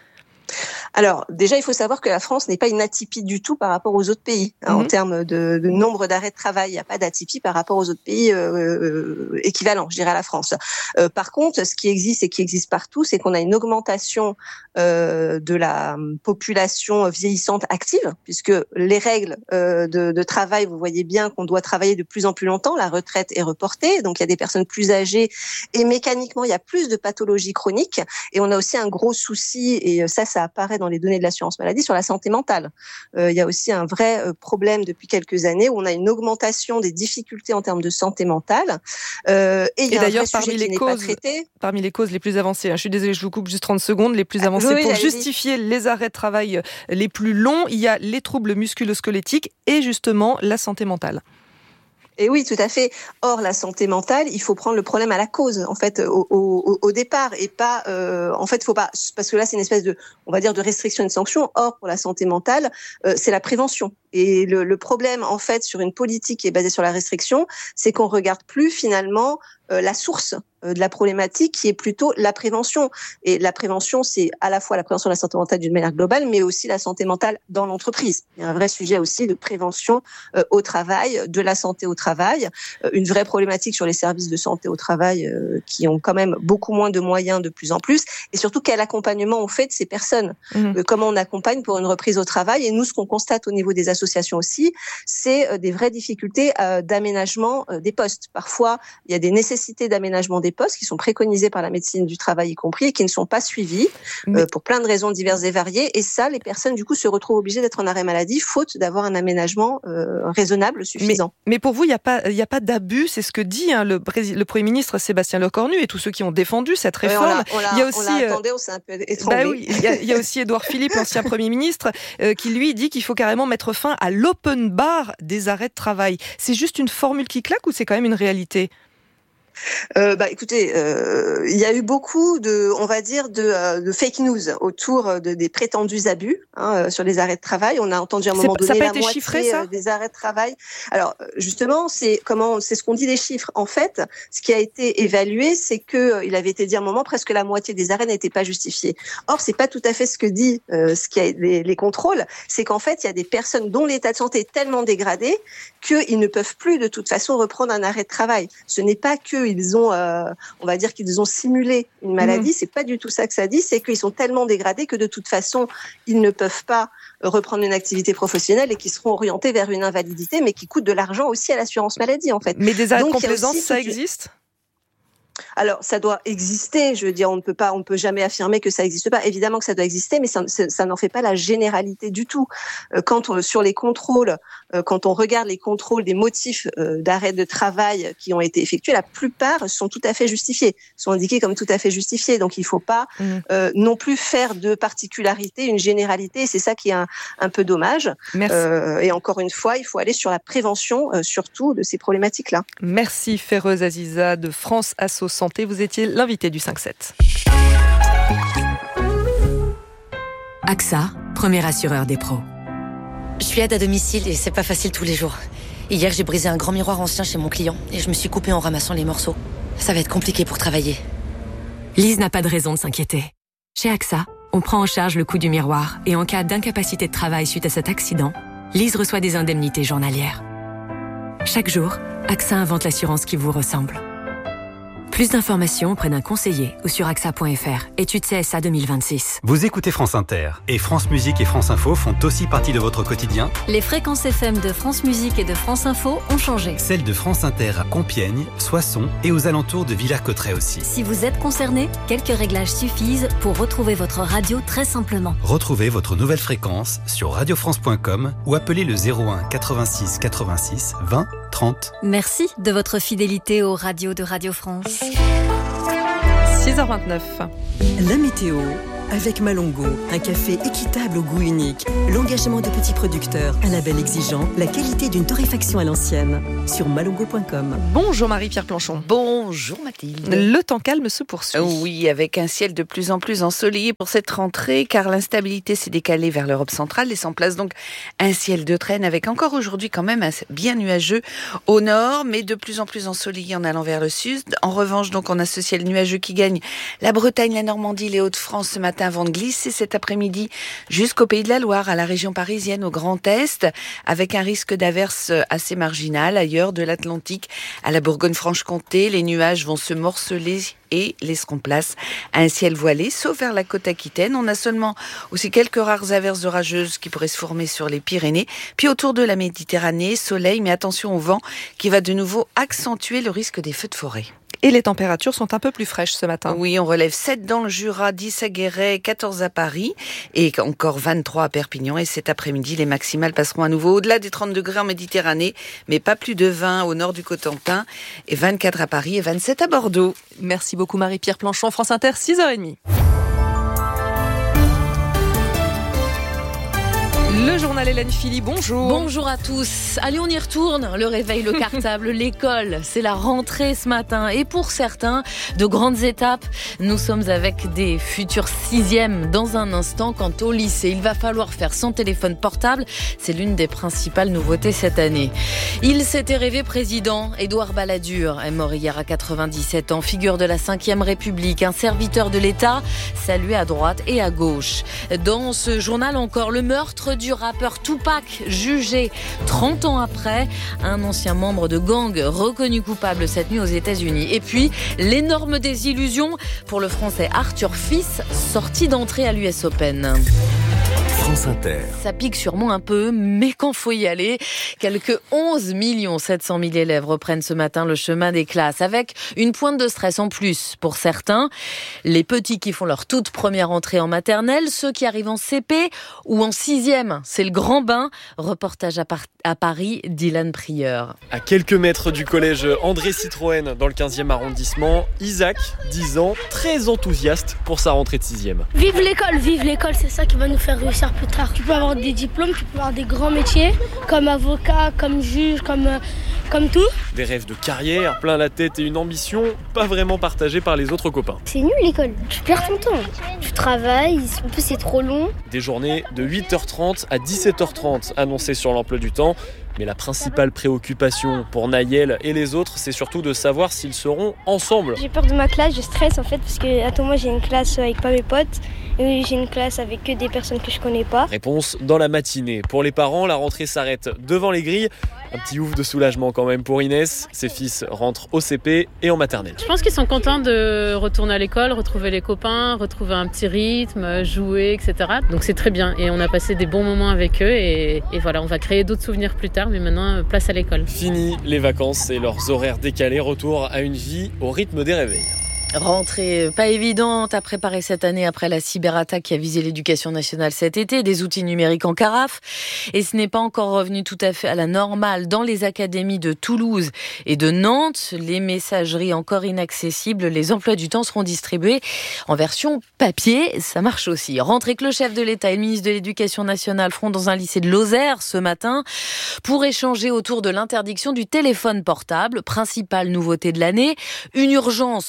S1: Alors, déjà, il faut savoir que la France n'est pas une atypie du tout par rapport aux autres pays. Hein, mmh. En termes de, de nombre d'arrêts de travail, il n'y a pas d'atypie par rapport aux autres pays euh, euh, équivalents, je dirais, à la France. Euh, par contre, ce qui existe et qui existe partout, c'est qu'on a une augmentation euh, de la population vieillissante active, puisque les règles euh, de, de travail, vous voyez bien qu'on doit travailler de plus en plus longtemps, la retraite est reportée, donc il y a des personnes plus âgées, et mécaniquement, il y a plus de pathologies chroniques, et on a aussi un gros souci, et ça, ça apparaît dans les données de l'assurance maladie, sur la santé mentale. Euh, il y a aussi un vrai euh, problème depuis quelques années où on a une augmentation des difficultés en termes de santé mentale. Euh, et il y a
S3: et d'ailleurs,
S1: un vrai
S3: parmi
S1: sujet
S3: les
S1: qui
S3: causes,
S1: n'est pas traité.
S3: Parmi les causes les plus avancées, hein, je suis désolée, je vous coupe juste trente secondes, les plus avancées
S1: oui,
S3: pour
S1: allez-y.
S3: justifier les arrêts de travail les plus longs, il y a les troubles musculo-squelettiques et justement la santé mentale.
S1: Et oui, tout à fait. Or, la santé mentale, il faut prendre le problème à la cause, en fait, au, au, au départ, et pas, euh, en fait, faut pas, parce que là, c'est une espèce de, on va dire, de restriction et de sanction. Or, pour la santé mentale, euh, c'est la prévention. Et le, le problème, en fait, sur une politique qui est basée sur la restriction, c'est qu'on regarde plus finalement euh, la source euh, de la problématique, qui est plutôt la prévention. Et la prévention, c'est à la fois la prévention de la santé mentale d'une manière globale, mais aussi la santé mentale dans l'entreprise. Il y a un vrai sujet aussi de prévention euh, au travail, de la santé au travail, euh, une vraie problématique sur les services de santé au travail euh, qui ont quand même beaucoup moins de moyens de plus en plus, et surtout quel accompagnement on fait de ces personnes, mmh. euh, comment on accompagne pour une reprise au travail. Et nous, ce qu'on constate au niveau des associations aussi, c'est euh, des vraies difficultés euh, d'aménagement euh, des postes. Parfois, il y a des nécessités d'aménagement des postes qui sont préconisées par la médecine du travail y compris, et qui ne sont pas suivies euh, pour plein de raisons diverses et variées. Et ça, les personnes, du coup, se retrouvent obligées d'être en arrêt maladie, faute d'avoir un aménagement euh, raisonnable, suffisant.
S3: Mais, mais pour vous, il n'y a pas, il n'y a pas d'abus, c'est ce que dit hein, le, le Premier ministre Sébastien Lecornu et tous ceux qui ont défendu cette réforme.
S1: Ouais, on l'a, on l'a,
S3: il y a aussi,
S1: on l'a attendé, on s'est un peu étranglé.
S3: Bah oui, il y a, il y a aussi Édouard Philippe, l'ancien Premier ministre, euh, qui lui dit qu'il faut carrément mettre fin à l'open bar des arrêts de travail. C'est juste une formule qui claque ou c'est quand même une réalité ?
S1: Euh, bah, écoutez, euh, il y a eu beaucoup de, on va dire, de, euh, de fake news autour de, des prétendus abus hein, sur les arrêts de travail. On a entendu à un moment
S3: c'est,
S1: donné
S3: ça
S1: la
S3: été
S1: moitié
S3: chiffré, ça
S1: des arrêts de travail. Alors justement, c'est comment, c'est ce qu'on dit les chiffres. En fait, ce qui a été évalué, c'est que il avait été dit à un moment presque la moitié des arrêts n'étaient pas justifiés. Or, c'est pas tout à fait ce que dit euh, ce qui a les, les contrôles. C'est qu'en fait, il y a des personnes dont l'état de santé est tellement dégradé qu'ils ne peuvent plus de toute façon reprendre un arrêt de travail. Ce n'est pas que ils ont, euh, on va dire qu'ils ont simulé une maladie, mmh. c'est pas du tout ça que ça dit, c'est qu'ils sont tellement dégradés que de toute façon, ils ne peuvent pas reprendre une activité professionnelle et qui seront orientés vers une invalidité, mais qui coûtent de l'argent aussi à l'assurance maladie, en fait.
S3: Mais des arrêts de complaisance, ça existe ?
S1: Alors, ça doit exister. Je veux dire, on ne peut pas, on ne peut jamais affirmer que ça n'existe pas. Évidemment que ça doit exister, mais ça, ça n'en fait pas la généralité du tout. Quand on, sur les contrôles, quand on regarde les contrôles des motifs d'arrêt de travail qui ont été effectués, la plupart sont tout à fait justifiés, sont indiqués comme tout à fait justifiés. Donc, il ne faut pas mmh. euh, non plus faire de particularité une généralité. Et c'est ça qui est un, un peu dommage.
S3: Merci.
S1: Euh, et encore une fois, il faut aller sur la prévention, euh, surtout de ces problématiques-là.
S3: Merci Féreuse Aziza de France Asso Santé, vous étiez l'invité du cinq sept.
S5: A X A, premier assureur des pros.
S22: Je suis aide à domicile et c'est pas facile tous les jours. Hier, j'ai brisé un grand miroir ancien chez mon client et je me suis coupée en ramassant les morceaux. Ça va être compliqué pour travailler.
S5: Lise n'a pas de raison de s'inquiéter. Chez A X A, on prend en charge le coût du miroir et en cas d'incapacité de travail suite à cet accident, Lise reçoit des indemnités journalières. Chaque jour, A X A invente l'assurance qui vous ressemble. Plus d'informations auprès d'un conseiller ou sur A X A point F R. Étude C S A deux mille vingt-six.
S4: Vous écoutez France Inter et France Musique et France Info font aussi partie de votre quotidien.
S8: Les fréquences F M de France Musique et de France Info ont changé.
S4: Celles de France Inter à Compiègne, Soissons et aux alentours de Villers-Cotterêts aussi.
S8: Si vous êtes concerné, quelques réglages suffisent pour retrouver votre radio très simplement.
S4: Retrouvez votre nouvelle fréquence sur radio france point com ou appelez le zéro un quatre-vingt-six quatre-vingt-six vingt trente.
S8: Merci de votre fidélité aux radios de Radio France.
S3: six heures vingt-neuf.
S23: La météo avec Malongo, un café équitable au goût unique, l'engagement de petits producteurs, un label exigeant, la qualité d'une torréfaction à l'ancienne. Sur malongo point com.
S3: Bonjour Marie-Pierre Planchon.
S24: Bonjour Mathilde.
S3: Le temps calme se poursuit.
S24: Oui, avec un ciel de plus en plus ensoleillé pour cette rentrée, car l'instabilité s'est décalée vers l'Europe centrale. Laissant place donc un ciel de traîne avec encore aujourd'hui quand même un bien nuageux au nord, mais de plus en plus ensoleillé en allant vers le sud. En revanche, donc, on a ce ciel nuageux qui gagne la Bretagne, la Normandie, les Hauts-de-France ce matin avant de glisser cet après-midi jusqu'au Pays de la Loire, à la région parisienne, au Grand Est, avec un risque d'averse assez marginal ailleurs de l'Atlantique à la Bourgogne-Franche-Comté. Les nuages vont se morceler et laisseront place à un ciel voilé, sauf vers la côte aquitaine. On a seulement aussi quelques rares averses orageuses qui pourraient se former sur les Pyrénées. Puis autour de la Méditerranée, soleil, mais attention au vent qui va de nouveau accentuer le risque des feux de forêt.
S3: Et les températures sont un peu plus fraîches ce matin.
S24: Oui, on relève sept dans le Jura, dix à Guéret, quatorze à Paris et encore vingt-trois à Perpignan. Et cet après-midi, les maximales passeront à nouveau au-delà des trente degrés en Méditerranée, mais pas plus de vingt au nord du Cotentin et vingt-quatre à Paris et vingt-sept à Bordeaux.
S3: Merci beaucoup Marie-Pierre Planchon, France Inter, six heures trente. Le journal Hélène Philly, bonjour.
S25: Bonjour à tous. Allez, on y retourne. Le réveil, le cartable, l'école. C'est la rentrée ce matin. Et pour certains, de grandes étapes. Nous sommes avec des futurs sixièmes dans un instant. Quant au lycée, il va falloir faire son téléphone portable. C'est l'une des principales nouveautés cette année. Il s'était rêvé président. Édouard Balladur est mort hier à quatre-vingt-dix-sept ans. Figure de la cinquième République, un serviteur de l'État, salué à droite et à gauche. Dans ce journal encore, le meurtre du rappeur Tupac, jugé trente ans après, un ancien membre de gang reconnu coupable cette nuit aux États-Unis. Et puis, l'énorme désillusion pour le Français Arthur Fils, sorti d'entrée à l'U S Open.
S20: France Inter.
S25: Ça pique sûrement un peu, mais quand faut y aller, quelques onze millions sept cent mille élèves reprennent ce matin le chemin des classes, avec une pointe de stress en plus pour certains. Les petits qui font leur toute première entrée en maternelle, ceux qui arrivent en C P ou en sixième. C'est le grand bain. Reportage à, Par- à Paris, Dylan Prieur.
S26: À quelques mètres du collège André Citroën, dans le quinzième arrondissement, Isaac, dix ans, très enthousiaste pour sa rentrée de sixième.
S27: Vive l'école, vive l'école, c'est ça qui va nous faire réussir plus tard. Tu peux avoir des diplômes, tu peux avoir des grands métiers, comme avocat, comme juge, comme, euh, comme tout.
S26: Des rêves de carrière, plein la tête et une ambition pas vraiment partagée par les autres copains.
S27: C'est nul l'école, tu perds ton temps. Tu travailles, en plus c'est trop long.
S26: Des journées de huit heures trente à dix-sept heures trente annoncées sur l'emploi du temps. Mais la principale préoccupation pour Naël et les autres, c'est surtout de savoir s'ils seront ensemble.
S27: J'ai peur de ma classe, je stresse en fait, parce que attends, moi j'ai une classe avec pas mes potes, et j'ai une classe avec que des personnes que je connais pas.
S26: Réponse dans la matinée. Pour les parents, la rentrée s'arrête devant les grilles. Un petit ouf de soulagement quand même pour Inès. Ses fils rentrent au C P et en maternelle.
S28: Je pense qu'ils sont contents de retourner à l'école, retrouver les copains, retrouver un petit rythme, jouer, et cetera. Donc c'est très bien. Et on a passé des bons moments avec eux. Et, et voilà, on va créer d'autres souvenirs plus tard. Mais maintenant, place à l'école.
S26: Fini les vacances et leurs horaires décalés. Retour à une vie au rythme des réveils.
S25: Rentrée pas évidente à préparer cette année après la cyberattaque qui a visé l'éducation nationale cet été, des outils numériques en carafe. Et ce n'est pas encore revenu tout à fait à la normale dans les académies de Toulouse et de Nantes. Les messageries encore inaccessibles, les emplois du temps seront distribués en version papier. Ça marche aussi. Rentrée que le chef de l'État et le ministre de l'Éducation nationale feront dans un lycée de Lozère ce matin pour échanger autour de l'interdiction du téléphone portable. Principale nouveauté de l'année, une urgence pour les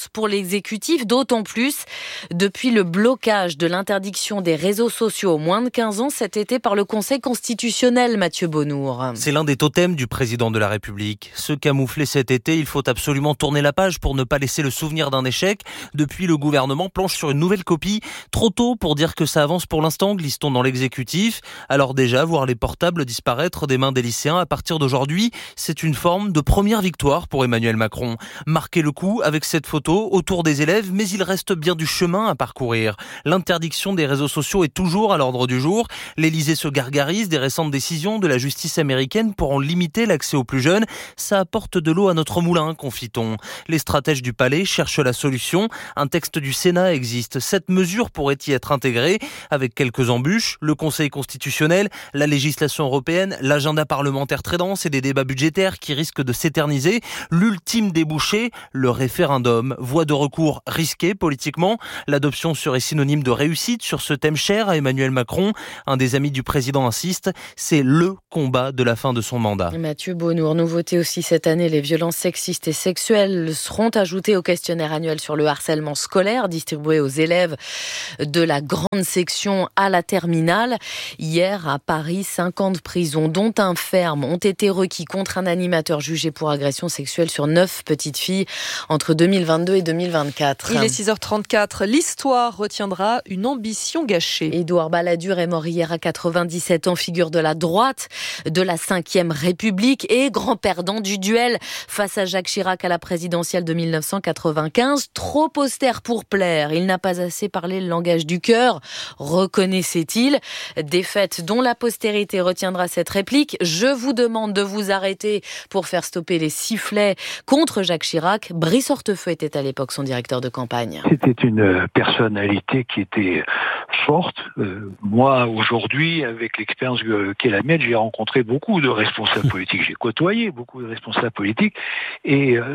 S25: l'exécutif, d'autant plus depuis le blocage de l'interdiction des réseaux sociaux aux moins de quinze ans cet été par le Conseil constitutionnel, Mathieu Bonnour.
S2: C'est l'un des totems du président de la République. Se camoufler cet été, il faut absolument tourner la page pour ne pas laisser le souvenir d'un échec. Depuis, le gouvernement planche sur une nouvelle copie. Trop tôt pour dire que ça avance pour l'instant, glisse-t-on dans l'exécutif. Alors déjà, voir les portables disparaître des mains des lycéens à partir d'aujourd'hui, c'est une forme de première victoire pour Emmanuel Macron. Marquer le coup avec cette photo autour des élèves, mais il reste bien du chemin à parcourir. L'interdiction des réseaux sociaux est toujours à l'ordre du jour. L'Élysée se gargarise des récentes décisions de la justice américaine pour en limiter l'accès aux plus jeunes. Ça apporte de l'eau à notre moulin, confie-t-on. Les stratèges du palais cherchent la solution. Un texte du Sénat existe. Cette mesure pourrait y être intégrée avec quelques embûches. Le Conseil constitutionnel, la législation européenne, l'agenda parlementaire très dense et des débats budgétaires qui risquent de s'éterniser. L'ultime débouché, le référendum. Voie de recours risquée politiquement. L'adoption serait synonyme de réussite sur ce thème cher à Emmanuel Macron. Un des amis du président insiste, c'est le combat de la fin de son mandat.
S25: Mathieu Bonnour, nouveauté aussi cette année, les violences sexistes et sexuelles seront ajoutées au questionnaire annuel sur le harcèlement scolaire distribué aux élèves de la grande section à la terminale. Hier, à Paris, cinquante prisons, dont un ferme, ont été requis contre un animateur jugé pour agression sexuelle sur neuf petites filles entre deux mille vingt-deux et deux mille vingt-quatre.
S3: Il est six heures trente-quatre. L'histoire retiendra une ambition gâchée.
S25: Édouard Balladur est mort hier à quatre-vingt-dix-sept ans, figure de la droite de la cinquième République et grand perdant du duel face à Jacques Chirac à la présidentielle de mille neuf cent quatre-vingt-quinze. Trop austère pour plaire, il n'a pas assez parlé le langage du cœur, reconnaissait-il. Défaite dont la postérité retiendra cette réplique. Je vous demande de vous arrêter pour faire stopper les sifflets contre Jacques Chirac. Brice Hortefeux était à l'époque son directeur de campagne.
S6: C'était une personnalité qui était forte. Euh, moi, aujourd'hui, avec l'expérience qu'est la mienne, j'ai rencontré beaucoup de responsables politiques. J'ai côtoyé beaucoup de responsables politiques. Et euh,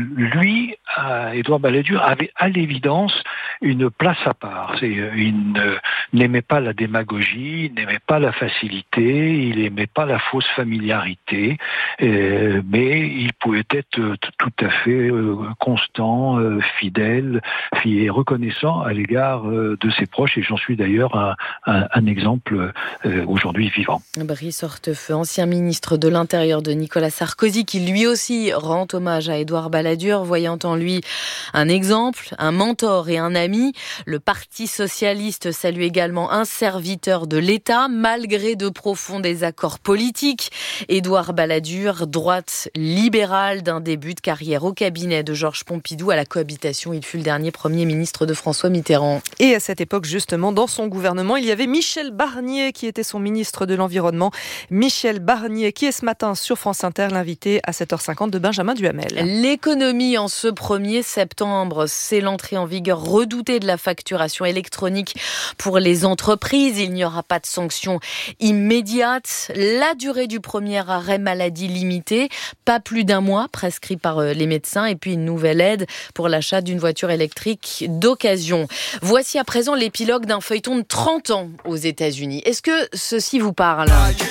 S6: lui, euh, Édouard Balladur, avait à l'évidence une place à part. C'est, il ne, n'aimait pas la démagogie, il n'aimait pas la facilité, il n'aimait pas la fausse familiarité, euh, mais il pouvait être euh, tout à fait euh, constant, euh, fidèle et reconnaissant à l'égard euh, de ses proches, et j'en suis d'ailleurs un, un, un exemple euh, aujourd'hui vivant.
S25: Brice Hortefeux, ancien ministre de l'Intérieur de Nicolas Sarkozy, qui lui aussi rend hommage à Édouard Balladur, voyant en lui un exemple, un mentor et un ami. Le Parti socialiste salue également un serviteur de l'État, malgré de profonds désaccords politiques. Édouard Balladur, droite libérale d'un début de carrière au cabinet de Georges Pompidou à la cohabitation. Il fut le dernier Premier ministre de François Mitterrand.
S3: Et à cette époque, justement, dans son gouvernement, il y avait Michel Barnier qui était son ministre de l'Environnement. Michel Barnier qui est ce matin sur France Inter, l'invité à sept heures cinquante de Benjamin Duhamel.
S25: L'économie en ce premier septembre, c'est l'entrée en vigueur redoutée de la facturation électronique pour les entreprises. Il n'y aura pas de sanctions immédiates. La durée du premier arrêt maladie limitée, pas plus d'un mois, prescrit par les médecins, et puis une nouvelle aide pour l'achat d'une voiture électrique d'occasion. Voici à présent l'épilogue d'un feuilleton de trente ans aux États-Unis. Est-ce que ceci vous parle ?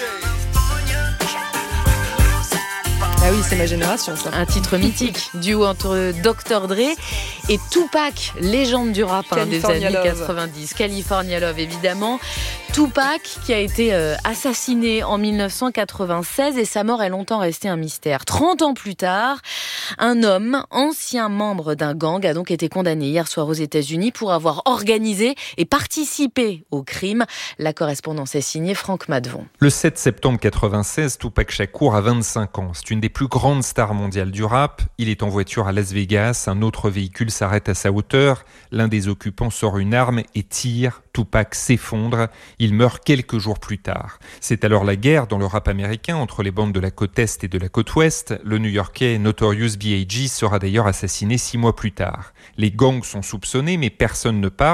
S3: Ah oui, c'est ma génération, ça.
S25: Un titre mythique, duo entre docteur Dre et Tupac, légende du rap hein, des années Love. quatre-vingt-dix. California Love, évidemment. Tupac, qui a été euh, assassiné en mille neuf cent quatre-vingt-seize, et sa mort est longtemps restée un mystère. trente ans plus tard, un homme, ancien membre d'un gang, a donc été condamné hier soir aux États-Unis pour avoir organisé et participé au crime. La correspondance est signée Franck Madvon.
S7: Le sept septembre quatre-vingt-seize, Tupac Shakur a vingt-cinq ans. C'est une des plus grandes stars mondiales du rap. Il est en voiture à Las Vegas. Un autre véhicule s'arrête à sa hauteur. L'un des occupants sort une arme et tire. Tupac s'effondre. Il meurt quelques jours plus tard. C'est alors la guerre dans le rap américain entre les bandes de la côte Est et de la côte Ouest. Le New-Yorkais Notorious B I G sera d'ailleurs assassiné six mois plus tard. Les gangs sont soupçonnés, mais personne ne parle.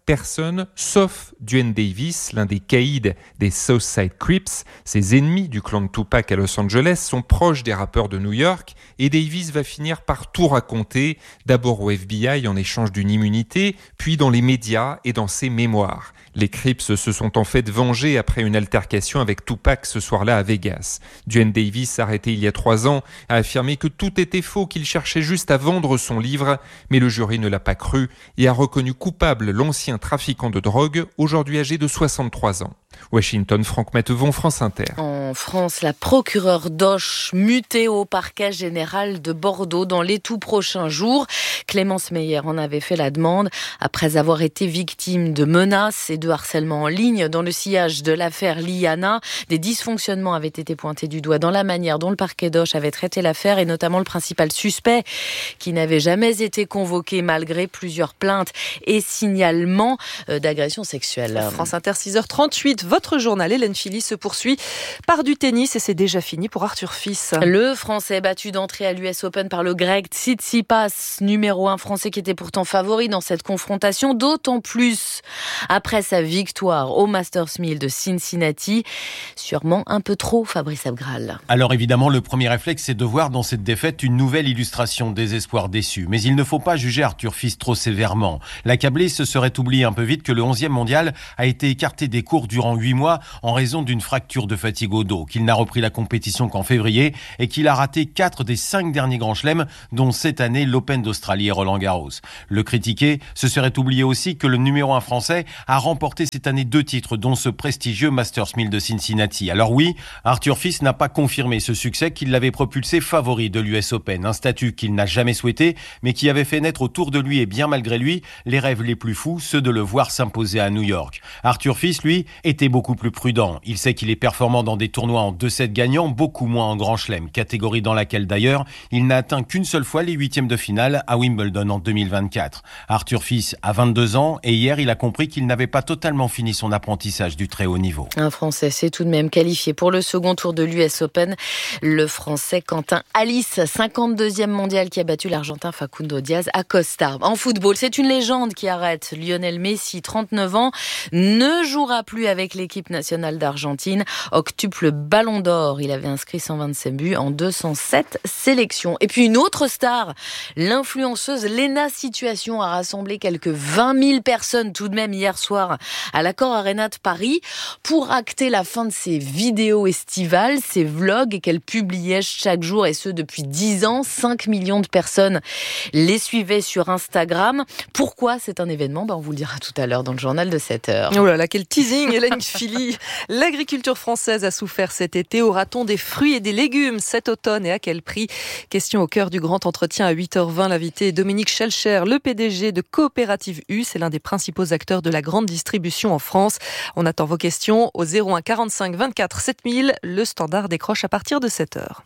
S7: personne, sauf Duane Davis, l'un des caïds des Southside Crips. Ses ennemis du clan de Tupac à Los Angeles sont proches des rappeurs de New York et Davis va finir par tout raconter, d'abord au F B I en échange d'une immunité, puis dans les médias et dans ses mémoires. Les Crips se sont en fait vengés après une altercation avec Tupac ce soir-là à Vegas. Duane Davis, arrêté il y a trois ans, a affirmé que tout était faux, qu'il cherchait juste à vendre son livre, mais le jury ne l'a pas cru et a reconnu coupable l'ancien trafiquant de drogue, aujourd'hui âgé de soixante-trois ans. Washington, Franck Mattevon, France Inter.
S25: En France, la procureure Doche mutée au parquet général de Bordeaux dans les tout prochains jours. Clémence Meyer en avait fait la demande après avoir été victime de menaces et de harcèlement en ligne dans le sillage de l'affaire Liana. Des dysfonctionnements avaient été pointés du doigt dans la manière dont le parquet Doche avait traité l'affaire et notamment le principal suspect qui n'avait jamais été convoqué malgré plusieurs plaintes et signalements d'agression sexuelle.
S3: France Inter, six heures trente-huit. Votre journal, Hélène Philly, se poursuit par du tennis et c'est déjà fini pour Arthur Fils.
S25: Le Français battu d'entrée à l'U S Open par le Grec Tsitsipas, numéro un français qui était pourtant favori dans cette confrontation, d'autant plus après sa victoire au Masters mille de Cincinnati. Sûrement un peu trop, Fabrice Abgral.
S9: Alors évidemment, le premier réflexe, c'est de voir dans cette défaite une nouvelle illustration des espoirs déçus. Mais il ne faut pas juger Arthur Fils trop sévèrement. L'accablé se serait oublié un peu vite que le onzième mondial a été écarté des cours durant huit mois en raison d'une fracture de fatigue au dos, qu'il n'a repris la compétition qu'en février et qu'il a raté quatre des cinq derniers grands chelems, dont cette année l'Open d'Australie et Roland-Garros. Le critiqué se serait oublié aussi que le numéro un français a remporté cette année deux titres, dont ce prestigieux Masters mille de Cincinnati. Alors oui, Arthur Fils n'a pas confirmé ce succès qui l'avait propulsé favori de l'U S Open, un statut qu'il n'a jamais souhaité, mais qui avait fait naître autour de lui et bien malgré lui les rêves les plus fous, ceux de le voir s'imposer à New York. Arthur Fils, lui, était beaucoup plus prudent. Il sait qu'il est performant dans des tournois en deux sept gagnants, beaucoup moins en grand chelem, catégorie dans laquelle d'ailleurs il n'a atteint qu'une seule fois les huitièmes de finale à Wimbledon en deux mille vingt-quatre. Arthur Fils a vingt-deux ans et hier il a compris qu'il n'avait pas totalement fini son apprentissage du très haut niveau.
S25: Un Français s'est tout de même qualifié pour le second tour de l'U S Open. Le Français Quentin Alice, cinquante-deuxième mondial, qui a battu l'Argentin Facundo Diaz à Costa. En football, c'est une légende qui arrête. Lionel Messi, trente-neuf ans, ne jouera plus avec l'équipe nationale d'Argentine. Octuple ballon d'or, il avait inscrit cent vingt-sept buts en deux cent sept sélections. Et puis une autre star, l'influenceuse Lena Situation, a rassemblé quelques vingt mille personnes tout de même hier soir à l'Accor Arena de Paris pour acter la fin de ses vidéos estivales, ses vlogs qu'elle publiait chaque jour, et ce depuis dix ans. cinq millions de personnes les suivaient sur Instagram. Pourquoi c'est un événement ? Ben, on vous le dira tout à l'heure dans le journal de sept heures.
S3: Oh là là, quel teasing, Hélène Philly. L'agriculture française a souffert cet été. Aura-t-on des fruits et des légumes cet automne et à quel prix ? Question au cœur du grand entretien à huit heures vingt. L'invité est Dominique Schelcher, le P D G de Coopérative U. C'est l'un des principaux acteurs de la grande distribution en France. On attend vos questions au zéro un quarante-cinq vingt-quatre sept mille. Le standard décroche à partir de sept heures.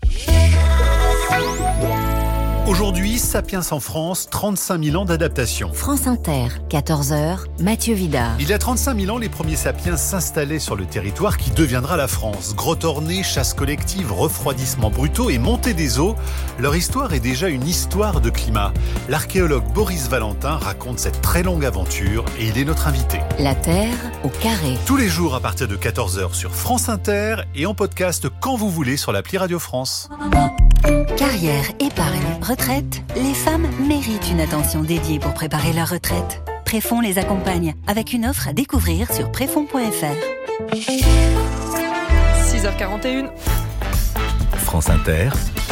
S10: Aujourd'hui, Sapiens en France, trente-cinq mille ans d'adaptation.
S8: France Inter, quatorze heures, Mathieu Vidard.
S10: Il y a trente-cinq mille ans, les premiers Sapiens s'installaient sur le territoire qui deviendra la France. Grottes ornées, chasse collective, refroidissement brutaux et montée des eaux. Leur histoire est déjà une histoire de climat. L'archéologue Boris Valentin raconte cette très longue aventure et il est notre invité.
S8: La Terre au carré.
S10: Tous les jours à partir de quatorze heures sur France Inter et en podcast quand vous voulez sur l'appli Radio France.
S18: Carrière, épargne, retraite, les femmes méritent une attention dédiée pour préparer leur retraite. Préfonds les accompagne avec une offre à découvrir sur préfonds point f r.
S3: six heures quarante et une.
S20: France Inter.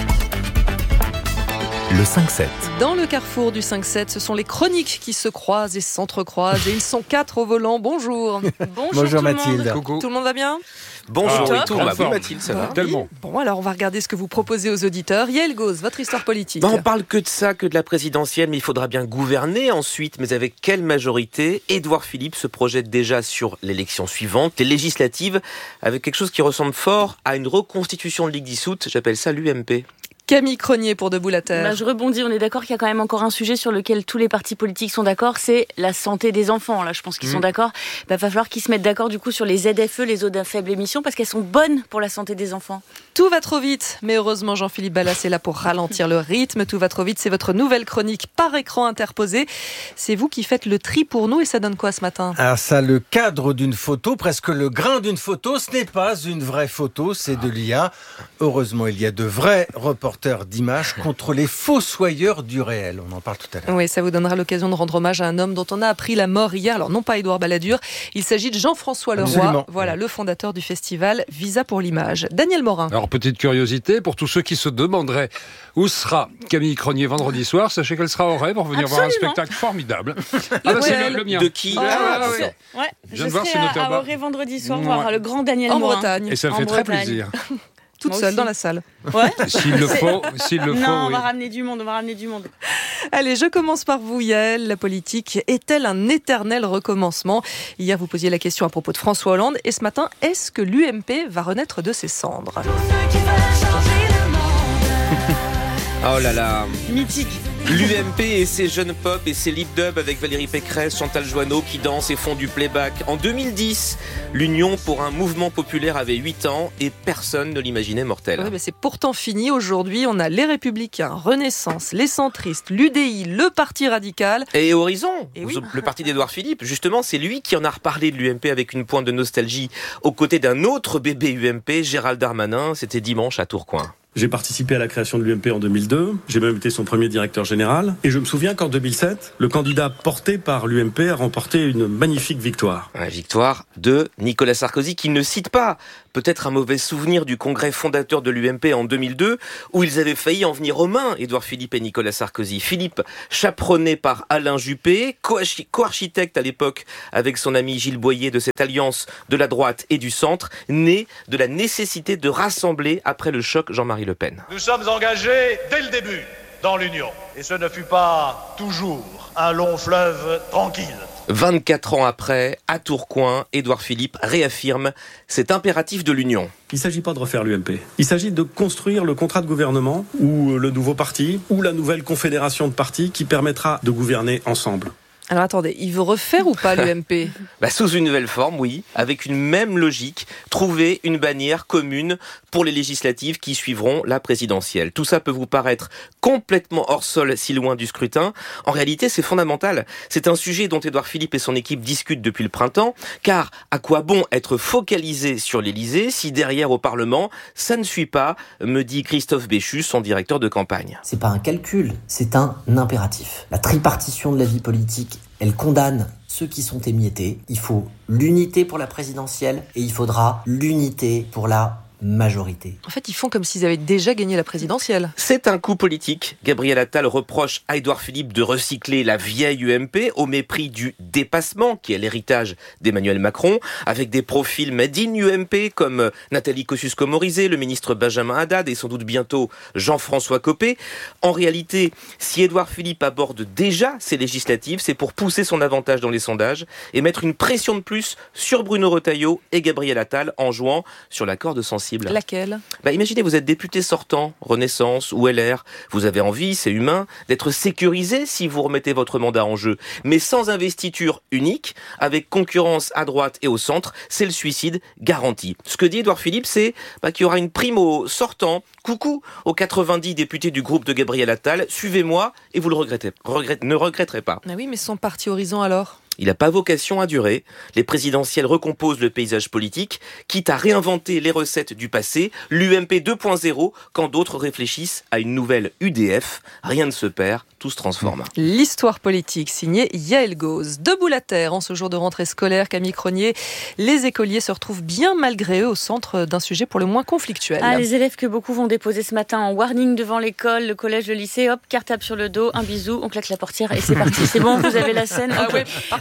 S20: Le cinq sept.
S3: Dans le carrefour du cinq sept, ce sont les chroniques qui se croisent et s'entrecroisent. Et ils sont quatre au volant. Bonjour. Bonjour,
S11: Bonjour
S3: tout
S11: Mathilde.
S3: Le monde.
S11: Coucou.
S3: Tout le monde va bien ?
S11: Bonjour,
S3: ah,
S11: oui, tout va bien Mathilde, ça va.
S3: Oui.
S11: Tellement.
S3: Bon, alors on va regarder ce que vous proposez aux auditeurs. Yael Gauz, votre histoire politique.
S11: Ben, on parle que de ça, que de la présidentielle, mais il faudra bien gouverner ensuite. Mais avec quelle majorité ? Édouard Philippe se projette déjà sur l'élection suivante, les législatives, avec quelque chose qui ressemble fort à une reconstitution de Ligue dissoute. J'appelle ça l'U M P.
S3: Camille Cronier pour Debout la Terre.
S25: Bah, je rebondis, on est d'accord qu'il y a quand même encore un sujet sur lequel tous les partis politiques sont d'accord, c'est la santé des enfants. Là, je pense qu'ils mmh. sont d'accord. Il bah, va falloir qu'ils se mettent d'accord du coup sur les Z F E, les zones à faible émission, parce qu'elles sont bonnes pour la santé des enfants.
S3: Tout va trop vite, mais heureusement Jean-Philippe Ballas est là pour ralentir le rythme. Tout va trop vite, c'est votre nouvelle chronique par écran interposé. C'est vous qui faites le tri pour nous et ça donne quoi ce matin ?
S12: Alors ça, le cadre d'une photo, presque le grain d'une photo, ce n'est pas une vraie photo, c'est de l'I A. Heureusement, il y a de vrais reporters d'images contre les fossoyeurs du réel. On en parle tout à l'heure.
S3: Oui, ça vous donnera l'occasion de rendre hommage à un homme dont on a appris la mort hier. Alors non pas Édouard Balladur, il s'agit de Jean-François Leroy, Absolument. voilà, le fondateur du festival Visa pour l'image. Daniel Morin.
S13: Alors petite curiosité, pour tous ceux qui se demanderaient où sera Camille Cronier vendredi soir, sachez qu'elle sera au Ray pour venir
S25: Absolument.
S13: voir un spectacle formidable. Ah bah
S25: ouais.
S13: c'est le, le mien.
S11: De qui
S13: ah,
S25: ah,
S13: ouais, ouais.
S25: ouais.
S13: Je,
S25: je
S13: viens de voir,
S25: serai
S13: c'est
S25: à, à Auray vendredi soir ouais. voir le grand Daniel
S3: en
S25: Morin.
S3: Bretagne.
S13: Et ça me
S25: en
S13: fait
S25: Bretagne.
S13: très plaisir.
S3: Toute seule dans la salle.
S25: Ouais.
S13: S'il le faut, s'il le
S25: non,
S13: faut.
S25: on
S13: oui.
S25: va ramener du monde, on va ramener du monde.
S3: Allez, je commence par vous, Yael. La politique est-elle un éternel recommencement ? Hier, vous posiez la question à propos de François Hollande. Et ce matin, est-ce que l'U M P va renaître de ses cendres ?
S11: Oh là là.
S25: Mythique.
S11: L'U M P et ses jeunes pop et ses lip dub avec Valérie Pécresse, Chantal Joanneau qui dansent et font du playback. En deux mille dix, l'Union pour un mouvement populaire avait huit ans et personne ne l'imaginait mortel.
S3: Oui, mais c'est pourtant fini. Aujourd'hui, on a les Républicains, Renaissance, les centristes, l'U D I, le Parti radical.
S11: Et Horizon,
S3: et oui.
S11: le parti d'Édouard Philippe. Justement, c'est lui qui en a reparlé de l'U M P avec une pointe de nostalgie aux côtés d'un autre bébé U M P, Gérald Darmanin. C'était dimanche à Tourcoing.
S14: J'ai participé à la création de l'U M P en deux mille deux, j'ai même été son premier directeur général, et je me souviens qu'en deux mille sept, le candidat porté par l'U M P a remporté une magnifique victoire.
S11: Une victoire de Nicolas Sarkozy, qu'il ne cite pas. Peut-être un mauvais souvenir du congrès fondateur de l'U M P en deux mille deux, où ils avaient failli en venir aux mains, Édouard Philippe et Nicolas Sarkozy. Philippe, chaperonné par Alain Juppé, co-architecte à l'époque avec son ami Gilles Boyer de cette alliance de la droite et du centre, née de la nécessité de rassembler après le choc Jean-Marie Le Pen.
S15: Nous sommes engagés dès le début dans l'Union. Et ce ne fut pas toujours un long fleuve tranquille.
S11: vingt-quatre ans après, à Tourcoing, Édouard Philippe réaffirme cet impératif de l'Union.
S14: Il ne s'agit pas de refaire l'U M P. Il s'agit de construire le contrat de gouvernement ou le nouveau parti ou la nouvelle confédération de partis qui permettra de gouverner ensemble.
S3: Alors attendez, il veut refaire ou pas l'U M P ?
S11: bah, Sous une nouvelle forme, oui, avec une même logique, trouver une bannière commune pour les législatives qui suivront la présidentielle. Tout ça peut vous paraître complètement hors sol si loin du scrutin. En réalité, c'est fondamental. C'est un sujet dont Édouard Philippe et son équipe discutent depuis le printemps, car à quoi bon être focalisé sur l'Élysée si derrière au Parlement, ça ne suit pas, me dit Christophe Béchu, son directeur de campagne.
S16: C'est pas un calcul, c'est un impératif. La tripartition de la vie politique, elle condamne ceux qui sont émiettés. Il faut l'unité pour la présidentielle et il faudra l'unité pour la majorité.
S3: En fait, ils font comme s'ils avaient déjà gagné la présidentielle.
S11: C'est un coup politique. Gabriel Attal reproche à Édouard Philippe de recycler la vieille U M P au mépris du dépassement, qui est l'héritage d'Emmanuel Macron, avec des profils made in U M P comme Nathalie Kosciusko-Morizet, le ministre Benjamin Haddad et sans doute bientôt Jean-François Copé. En réalité, si Édouard Philippe aborde déjà ces législatives, c'est pour pousser son avantage dans les sondages et mettre une pression de plus sur Bruno Retailleau et Gabriel Attal en jouant sur la corde sensible.
S3: Laquelle ?
S11: Bah, imaginez, vous êtes député sortant, Renaissance ou L R. Vous avez envie, c'est humain, d'être sécurisé si vous remettez votre mandat en jeu. Mais sans investiture unique, avec concurrence à droite et au centre, c'est le suicide garanti. Ce que dit Édouard Philippe, c'est bah, qu'il y aura une prime au sortant. Coucou aux quatre-vingt-dix députés du groupe de Gabriel Attal. Suivez-moi et vous le regrettez, regrettez, ne regretterez pas.
S3: Ah oui, mais son parti Horizon alors ?
S11: Il n'a pas vocation à durer. Les présidentielles recomposent le paysage politique, quitte à réinventer les recettes du passé, l'U M P deux point zéro, quand d'autres réfléchissent à une nouvelle U D F. Rien ne se perd, tout se transforme.
S3: L'histoire politique, signée Yael Gauze. Debout la terre, en ce jour de rentrée scolaire, Camille Cronier, les écoliers se retrouvent bien malgré eux au centre d'un sujet pour le moins conflictuel.
S25: Ah, les élèves que beaucoup vont déposer ce matin en warning devant l'école, le collège, le lycée, hop, cartable sur le dos, un bisou, on claque la portière et c'est parti. C'est bon, vous avez la scène.
S3: Ah
S25: okay.
S3: ouais, parfait.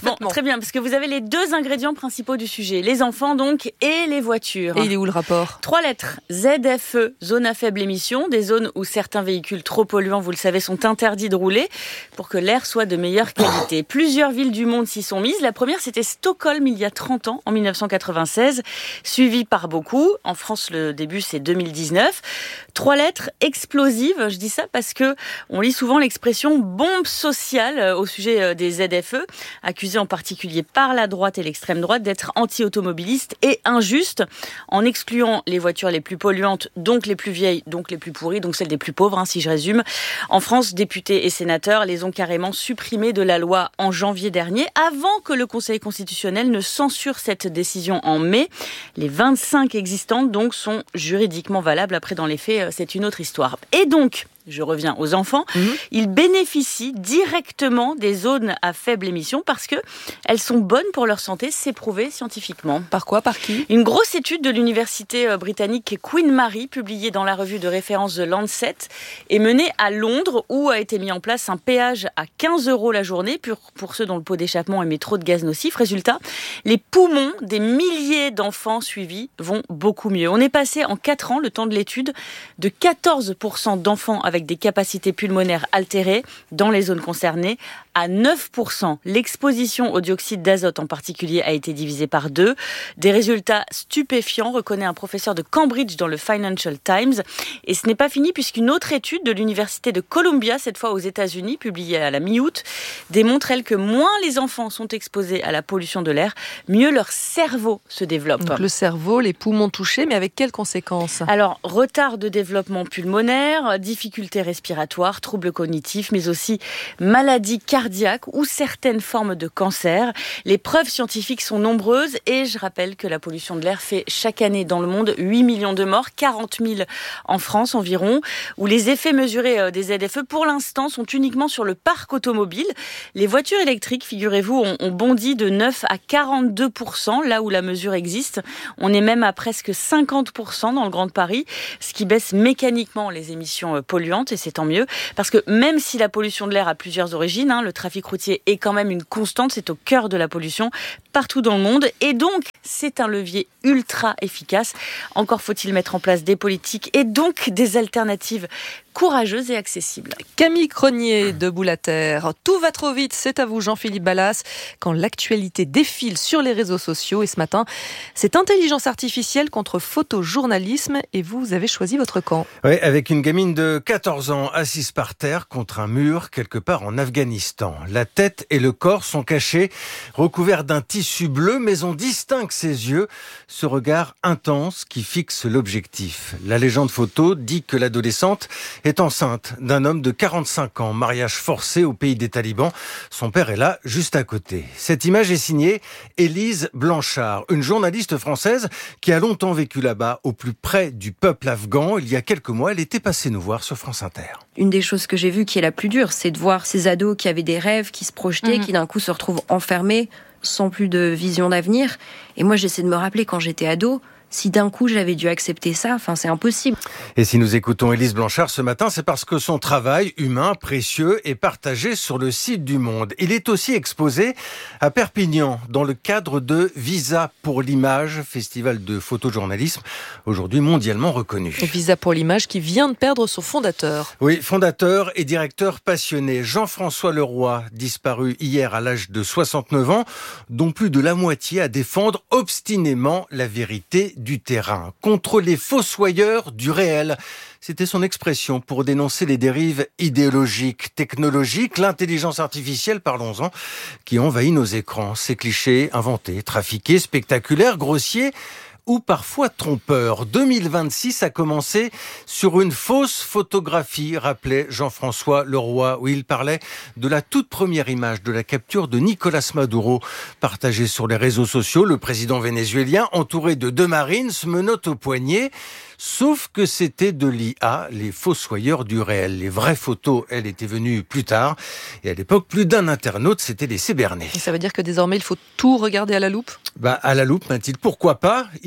S3: parfaitement.
S1: Bon, très bien, parce que vous avez les deux ingrédients principaux du sujet, les enfants donc et les voitures.
S3: Et il est où le rapport ?
S1: Trois lettres, Z F E, zone à faible émission, des zones où certains véhicules trop polluants, vous le savez, sont interdits de rouler pour que l'air soit de meilleure qualité. Plusieurs villes du monde s'y sont mises. La première, c'était Stockholm il y a trente ans, en dix-neuf cent quatre-vingt-seize, suivie par beaucoup. En France, le début, c'est deux mille dix-neuf. Trois lettres explosives, je dis ça parce que on lit souvent l'expression bombe sociale au sujet des Z F E, accusés en particulier par la droite et l'extrême droite d'être anti-automobilistes et injustes, en excluant les voitures les plus polluantes, donc les plus vieilles, donc les plus pourries, donc celles des plus pauvres, hein, si je résume. En France, députés et sénateurs les ont carrément supprimés de la loi en janvier dernier, avant que le Conseil constitutionnel ne censure cette décision en mai. Les vingt-cinq existantes, donc, sont juridiquement valables. Après, dans les faits, c'est une autre histoire. Et donc, je reviens aux enfants, mmh. ils bénéficient directement des zones à faible émission parce que elles sont bonnes pour leur santé, c'est prouvé scientifiquement.
S3: Par quoi ? Par qui ?
S1: Une grosse étude de l'université britannique Queen Mary, publiée dans la revue de référence The Lancet, est menée à Londres où a été mis en place un péage à quinze euros la journée pour, pour ceux dont le pot d'échappement émet trop de gaz nocifs. Résultat, les poumons des milliers d'enfants suivis vont beaucoup mieux. On est passé en quatre ans, le temps de l'étude, de quatorze pour cent d'enfants avec des capacités pulmonaires altérées dans les zones concernées à neuf pour cent. L'exposition au dioxyde d'azote en particulier a été divisée par deux. Des résultats stupéfiants, reconnaît un professeur de Cambridge dans le Financial Times. Et ce n'est pas fini puisqu'une autre étude de l'université de Columbia, cette fois aux États-Unis, publiée à la mi-août, démontre elle que moins les enfants sont exposés à la pollution de l'air, mieux leur cerveau se développe.
S3: Donc le cerveau, les poumons touchés, mais avec quelles conséquences ?
S1: Alors, retard de développement pulmonaire, difficultés respiratoires, troubles cognitifs, mais aussi maladies cardiaques ou certaines formes de cancer. Les preuves scientifiques sont nombreuses et je rappelle que la pollution de l'air fait chaque année dans le monde huit millions de morts, quarante mille en France environ, où les effets mesurés des Z F E pour l'instant sont uniquement sur le parc automobile. Les voitures électriques, figurez-vous, ont, ont bondi de neuf à quarante-deux pour cent là où la mesure existe. On est même à presque cinquante pour cent dans le Grand Paris, ce qui baisse mécaniquement les émissions polluantes et c'est tant mieux parce que même si la pollution de l'air a plusieurs origines, hein, le trafic routier est quand même une constante, c'est au cœur de la pollution partout dans le monde et donc c'est un levier ultra efficace. Encore faut-il mettre en place des politiques et donc des alternatives courageuse et accessible.
S3: Camille Cronier de Boule à Terre. Tout va trop vite, c'est à vous Jean-Philippe Ballas, quand l'actualité défile sur les réseaux sociaux. Et ce matin, c'est intelligence artificielle contre photojournalisme et vous avez choisi votre camp.
S12: Oui, avec une gamine de quatorze ans assise par terre contre un mur quelque part en Afghanistan. La tête et le corps sont cachés, recouverts d'un tissu bleu, mais on distingue ses yeux, ce regard intense qui fixe l'objectif. La légende photo dit que l'adolescente est enceinte d'un homme de quarante-cinq ans, mariage forcé au pays des talibans. Son père est là, juste à côté. Cette image est signée Élise Blanchard, une journaliste française qui a longtemps vécu là-bas, au plus près du peuple afghan. Il y a quelques mois, elle était passée nous voir sur France Inter.
S4: Une des choses que j'ai vues qui est la plus dure, c'est de voir ces ados qui avaient des rêves, qui se projetaient, mmh. qui d'un coup se retrouvent enfermés, sans plus de vision d'avenir. Et moi, j'essaie de me rappeler quand j'étais ado, si d'un coup j'avais dû accepter ça, enfin c'est impossible.
S12: Et si nous écoutons Élise Blanchard ce matin, c'est parce que son travail humain précieux est partagé sur le site du Monde. Il est aussi exposé à Perpignan dans le cadre de Visa pour l'image, festival de photojournalisme, aujourd'hui mondialement reconnu.
S3: Et Visa pour l'image qui vient de perdre son fondateur.
S12: Oui, fondateur et directeur passionné, Jean-François Leroy, disparu hier à l'âge de soixante-neuf ans, dont plus de la moitié à défendre obstinément la vérité du terrain, contre les fossoyeurs du réel. C'était son expression pour dénoncer les dérives idéologiques, technologiques, l'intelligence artificielle, parlons-en, qui envahit nos écrans. Ces clichés inventés, trafiqués, spectaculaires, grossiers ou parfois trompeurs. deux mille vingt-six a commencé sur une fausse photographie, rappelait Jean-François Leroy, où il parlait de la toute première image de la capture de Nicolas Maduro, partagée sur les réseaux sociaux. Le président vénézuélien, entouré de deux marines, se menotte au poignet. Sauf que c'était de l'I A, les fossoyeurs du réel. Les vraies photos, elles, étaient venues plus tard. Et à l'époque, plus d'un internaute s'était laissé berner.
S3: Et ça veut dire que désormais, il faut tout regarder à la loupe ?
S12: Bah, à la loupe, m'a-t-il, pourquoi pas ? Il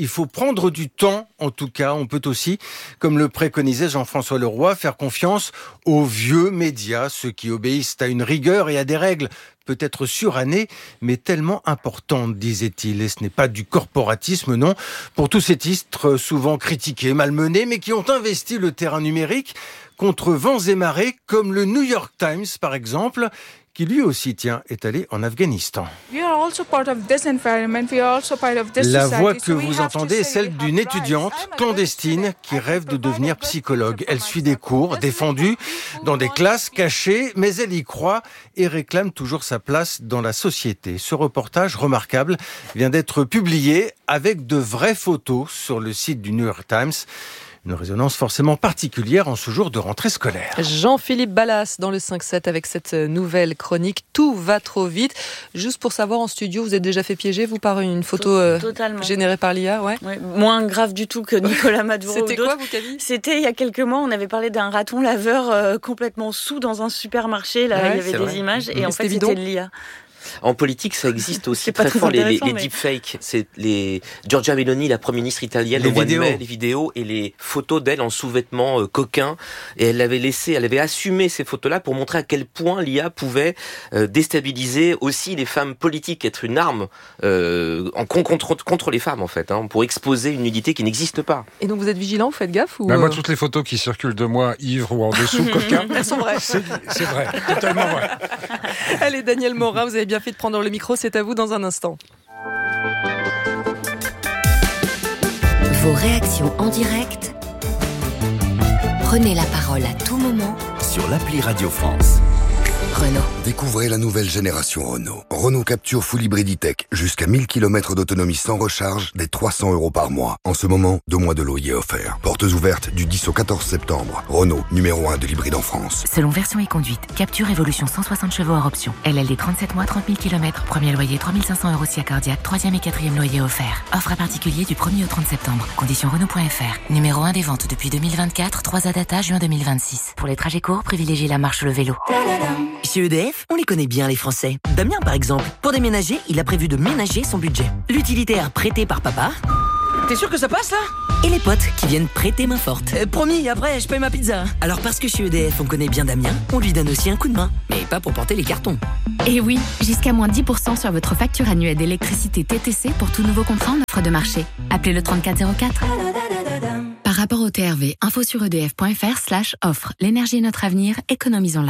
S12: Il faut prendre du temps, en tout cas. On peut aussi, comme le préconisait Jean-François Leroy, faire confiance aux vieux médias, ceux qui obéissent à une rigueur et à des règles peut-être surannées, mais tellement importantes, disait-il. Et ce n'est pas du corporatisme, non. Pour tous ces titres souvent critiqués, malmenés, mais qui ont investi le terrain numérique contre vents et marées, comme le New York Times, par exemple, qui lui aussi, tiens, est allé en Afghanistan. La voix que vous entendez est celle d'une étudiante clandestine qui rêve de devenir psychologue. Elle suit des cours défendus dans des classes cachées, mais elle y croit et réclame toujours sa place dans la société. Ce reportage remarquable vient d'être publié avec de vraies photos sur le site du New York Times. Une résonance forcément particulière en ce jour de rentrée scolaire.
S3: Jean-Philippe Ballas dans le cinq sept avec cette nouvelle chronique. Tout va trop vite. Juste pour savoir, en studio, vous êtes déjà fait piéger, vous, par une photo euh, générée par l'I A, ouais.
S1: ouais. Moins grave du tout que Nicolas Maduro.
S3: C'était quoi, vous, Camille ?
S1: C'était il y a quelques mois, on avait parlé d'un raton laveur euh, complètement sous dans un supermarché. Là, ouais, il y avait des vrai. images et Mais en fait, c'était de l'I A.
S11: En politique, ça existe aussi très fort, les, les, les mais... deepfakes. C'est les Giorgia Meloni, la première ministre italienne, les, vidéos. Mai, les vidéos et les photos d'elle en sous-vêtements euh, coquins. Et elle avait laissé, elle avait assumé ces photos-là pour montrer à quel point l'I A pouvait euh, déstabiliser aussi les femmes politiques, être une arme euh, en contre, contre les femmes en fait, hein, pour exposer une nudité qui n'existe pas.
S3: Et donc vous êtes vigilant, vous faites gaffe ou
S13: bah, moi, toutes les photos qui circulent de moi ivre ou en dessous coquin,
S3: elles sont vraies.
S13: C'est, c'est vrai, totalement vrai.
S3: Allez, Daniel Morin, vous avez bien fait de prendre le micro, c'est à vous dans un instant.
S18: Vos réactions en direct, prenez la parole à tout moment
S20: sur l'appli Radio France.
S18: Renault.
S5: Découvrez la nouvelle génération Renault. Renault Capture Full Hybrid E-Tech. Jusqu'à mille kilomètres d'autonomie sans recharge, dès trois cents euros par mois. En ce moment, deux mois de loyer offerts. Portes ouvertes du dix au quatorze septembre. Renault, numéro un de l'hybride en France.
S17: Selon version et conduite, Capture Evolution cent soixante chevaux hors option. L L D trente-sept mois, trente mille kilomètres. Premier loyer trois mille cinq cents euros si accordiaque. Troisième et quatrième loyer offert. Offre à particulier du premier au trente septembre. Conditions Renault point F R. Numéro un des ventes depuis deux mille vingt-quatre. trois A data, juin deux mille vingt-six. Pour les trajets courts, privilégiez la marche ou le vélo.
S19: Chez E D F, on les connaît bien les Français. Damien par exemple, pour déménager, il a prévu de ménager son budget. L'utilitaire prêté par papa.
S21: T'es sûr que ça passe là ?
S19: Et les potes qui viennent prêter main forte.
S21: euh, Promis, après je paye ma pizza.
S19: Alors parce que chez E D F on connaît bien Damien, on lui donne aussi un coup de main. Mais pas pour porter les cartons.
S17: Et oui, jusqu'à moins dix pour cent sur votre facture annuelle d'électricité T T C pour tout nouveau contrat en offre de marché. Appelez le trente-quatre zéro quatre. Par rapport au T R V, info sur edf.fr slash offre. L'énergie est notre avenir, économisons-la.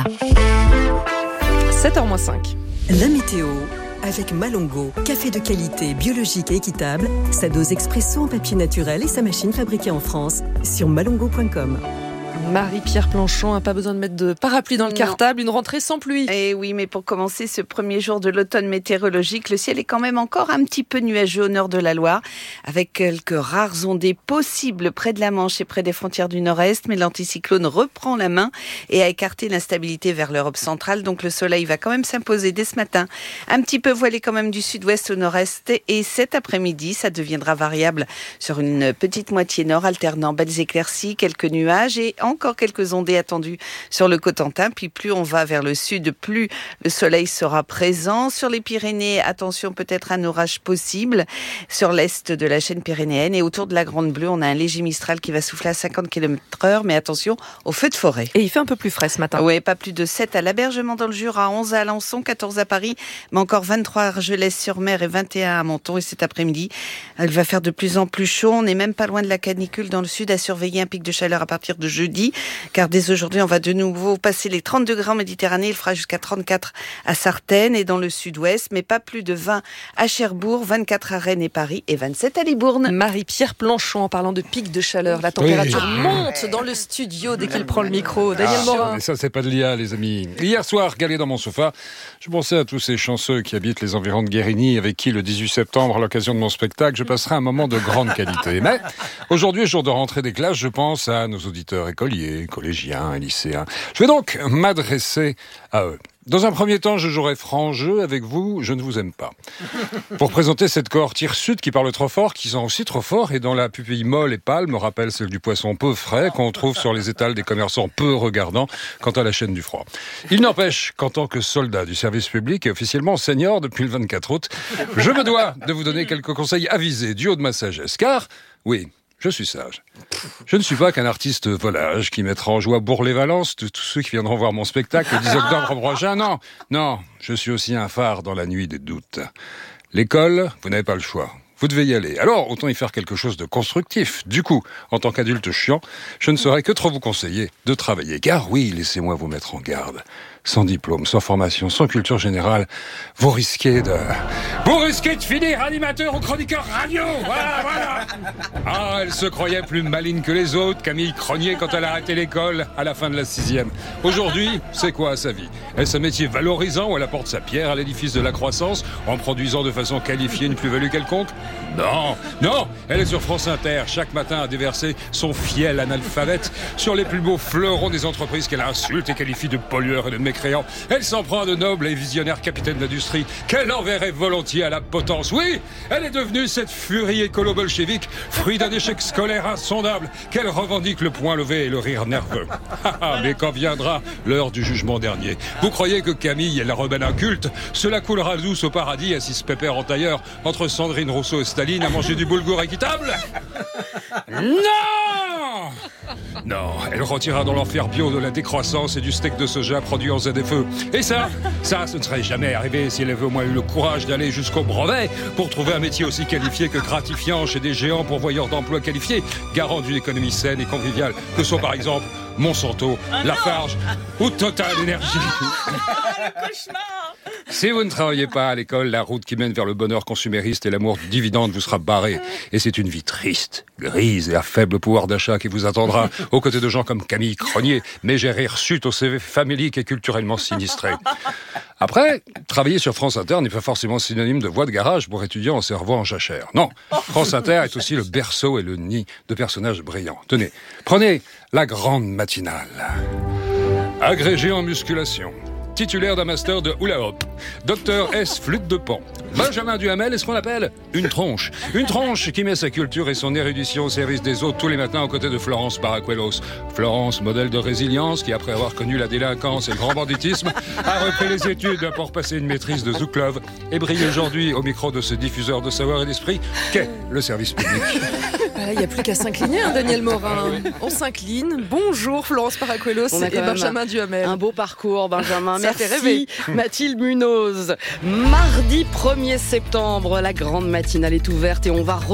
S3: sept heures moins cinq.
S22: La météo avec Malongo, café de qualité biologique et équitable, sa dose expresso en papier naturel et sa machine fabriquée en France sur malongo point com.
S3: Marie-Pierre Planchon n'a pas besoin de mettre de parapluie dans le cartable, une rentrée sans pluie.
S23: Eh oui, mais pour commencer ce premier jour de l'automne météorologique, le ciel est quand même encore un petit peu nuageux au nord de la Loire, avec quelques rares ondées possibles près de la Manche et près des frontières du nord-est, mais l'anticyclone reprend la main et a écarté l'instabilité vers l'Europe centrale, donc le soleil va quand même s'imposer dès ce matin. Un petit peu voilé quand même du sud-ouest au nord-est, et cet après-midi, ça deviendra variable sur une petite moitié nord, alternant belles éclaircies, quelques nuages et en encore quelques ondées attendues sur le Cotentin. Puis plus on va vers le sud, plus le soleil sera présent. Sur les Pyrénées, attention, peut-être un orage possible sur l'est de la chaîne pyrénéenne. Et autour de la Grande Bleue, on a un léger Mistral qui va souffler à cinquante kilomètres heure. Mais attention aux feux de forêt.
S3: Et il fait un peu plus frais ce matin.
S23: Oui, pas plus de sept à l'Abergement dans le Jura, onze à Alençon, quatorze à Paris, mais encore vingt-trois à Argelès-sur-Mer et vingt et un à Menton. Et cet après-midi, il va faire de plus en plus chaud. On n'est même pas loin de la canicule dans le sud, à surveiller un pic de chaleur à partir de jeudi. Car dès aujourd'hui, on va de nouveau passer les trente degrés en Méditerranée. Il fera jusqu'à trente-quatre à Sartène et dans le sud-ouest, mais pas plus de vingt à Cherbourg, vingt-quatre à Rennes et Paris et vingt-sept à Libourne.
S3: Marie-Pierre Planchon, en parlant de pic de chaleur, la température oui. monte dans le studio dès qu'il prend le micro. Daniel ah, Morin.
S13: Mais ça, c'est pas de l'I A, les amis. Hier soir, galé dans mon sofa, je pensais à tous ces chanceux qui habitent les environs de Guérigny, avec qui, le dix-huit septembre, à l'occasion de mon spectacle, je passerai un moment de grande qualité. Mais aujourd'hui, jour de rentrée des classes, je pense à nos auditeurs écoliers, collégiens et lycéens. Je vais donc m'adresser à eux. Dans un premier temps, je jouerai franc jeu avec vous, je ne vous aime pas. Pour présenter cette cohorte hirsute qui parle trop fort, qui sent aussi trop fort et dont la pupille molle et pâle me rappelle celle du poisson peu frais qu'on trouve sur les étals des commerçants peu regardants quant à la chaîne du froid. Il n'empêche qu'en tant que soldat du service public et officiellement senior depuis le vingt-quatre août, je me dois de vous donner quelques conseils avisés du haut de ma sagesse. Car, oui, je suis sage. Je ne suis pas qu'un artiste volage qui mettra en joie Bourg-les-Valences de tous ceux qui viendront voir mon spectacle le dix octobre prochain. Non, non, je suis aussi un phare dans la nuit des doutes. L'école, vous n'avez pas le choix. Vous devez y aller. Alors, autant y faire quelque chose de constructif. Du coup, en tant qu'adulte chiant, je ne saurais que trop vous conseiller de travailler. Car oui, laissez-moi vous mettre en garde. Sans diplôme, sans formation, sans culture générale, vous risquez de... Vous risquez de finir animateur ou chroniqueur radio. Voilà, voilà. Ah, elle se croyait plus maligne que les autres, Camille Cronier, quand elle a arrêté l'école à la fin de la sixième. Aujourd'hui, c'est quoi sa vie? Est-ce un métier valorisant où elle apporte sa pierre à l'édifice de la croissance en produisant de façon qualifiée une plus-value quelconque? Non, non, elle est sur France Inter, chaque matin à déverser son fiel analphabète sur les plus beaux fleurons des entreprises qu'elle insulte et qualifie de pollueurs et de mécréants. Elle s'en prend à de nobles et visionnaires capitaines d'industrie qu'elle enverrait volontiers à la potence. Oui, elle est devenue cette furie écolo-bolchevique, fruit d'un échec scolaire insondable, qu'elle revendique le poing levé et le rire nerveux. Mais quand viendra l'heure du jugement dernier, vous croyez que Camille est la rebelle inculte? Cela coulera douce au paradis, assise pépère en tailleur, entre Sandrine Rousseau et Staline, à manger du boulgour équitable? Non! Non, elle retirera dans l'enfer bio de la décroissance et du steak de soja produit en Z F E. Et ça, ça, ce ne serait jamais arrivé si elle avait au moins eu le courage d'aller jusqu'au brevet pour trouver un métier aussi qualifié que gratifiant chez des géants pourvoyeurs d'emplois qualifiés, garant d'une économie saine et conviviale, que sont par exemple Monsanto, ah Lafarge ou Total Énergie.
S1: Le cauchemar!
S13: Si vous ne travaillez pas à l'école, la route qui mène vers le bonheur consumériste et l'amour du dividende vous sera barrée. Et c'est une vie triste, grise et à faible pouvoir d'achat qui vous attendra, aux côtés de gens comme Camille Cronier, mégère hirsute au C V famélique et culturellement sinistré. Après, travailler sur France Inter n'est pas forcément synonyme de voie de garage pour étudiants en cerveau en jachère. Non, France Inter est aussi le berceau et le nid de personnages brillants. Tenez, prenez la grande matinale. Agrégé en musculation, titulaire d'un master de hula hoop, docteur S flûte de Pan, Benjamin Duhamel est ce qu'on appelle une tronche. Une tronche qui met sa culture et son érudition au service des autres tous les matins aux côtés de Florence Paracuelos. Florence, modèle de résilience, qui après avoir connu la délinquance et le grand banditisme, a repris les études pour passer une maîtrise de Zouklov et brille aujourd'hui au micro de ce diffuseur de savoir et d'esprit qu'est le service public.
S3: Il n'y a plus qu'à s'incliner, hein, Daniel Morin. On s'incline. Bonjour Florence Paracuelos et Benjamin Duhamel.
S2: Un beau parcours, Benjamin.
S3: Ça fait rêver.
S2: Mathilde Munoz. Mardi premier septembre, la grande matinale est ouverte et on va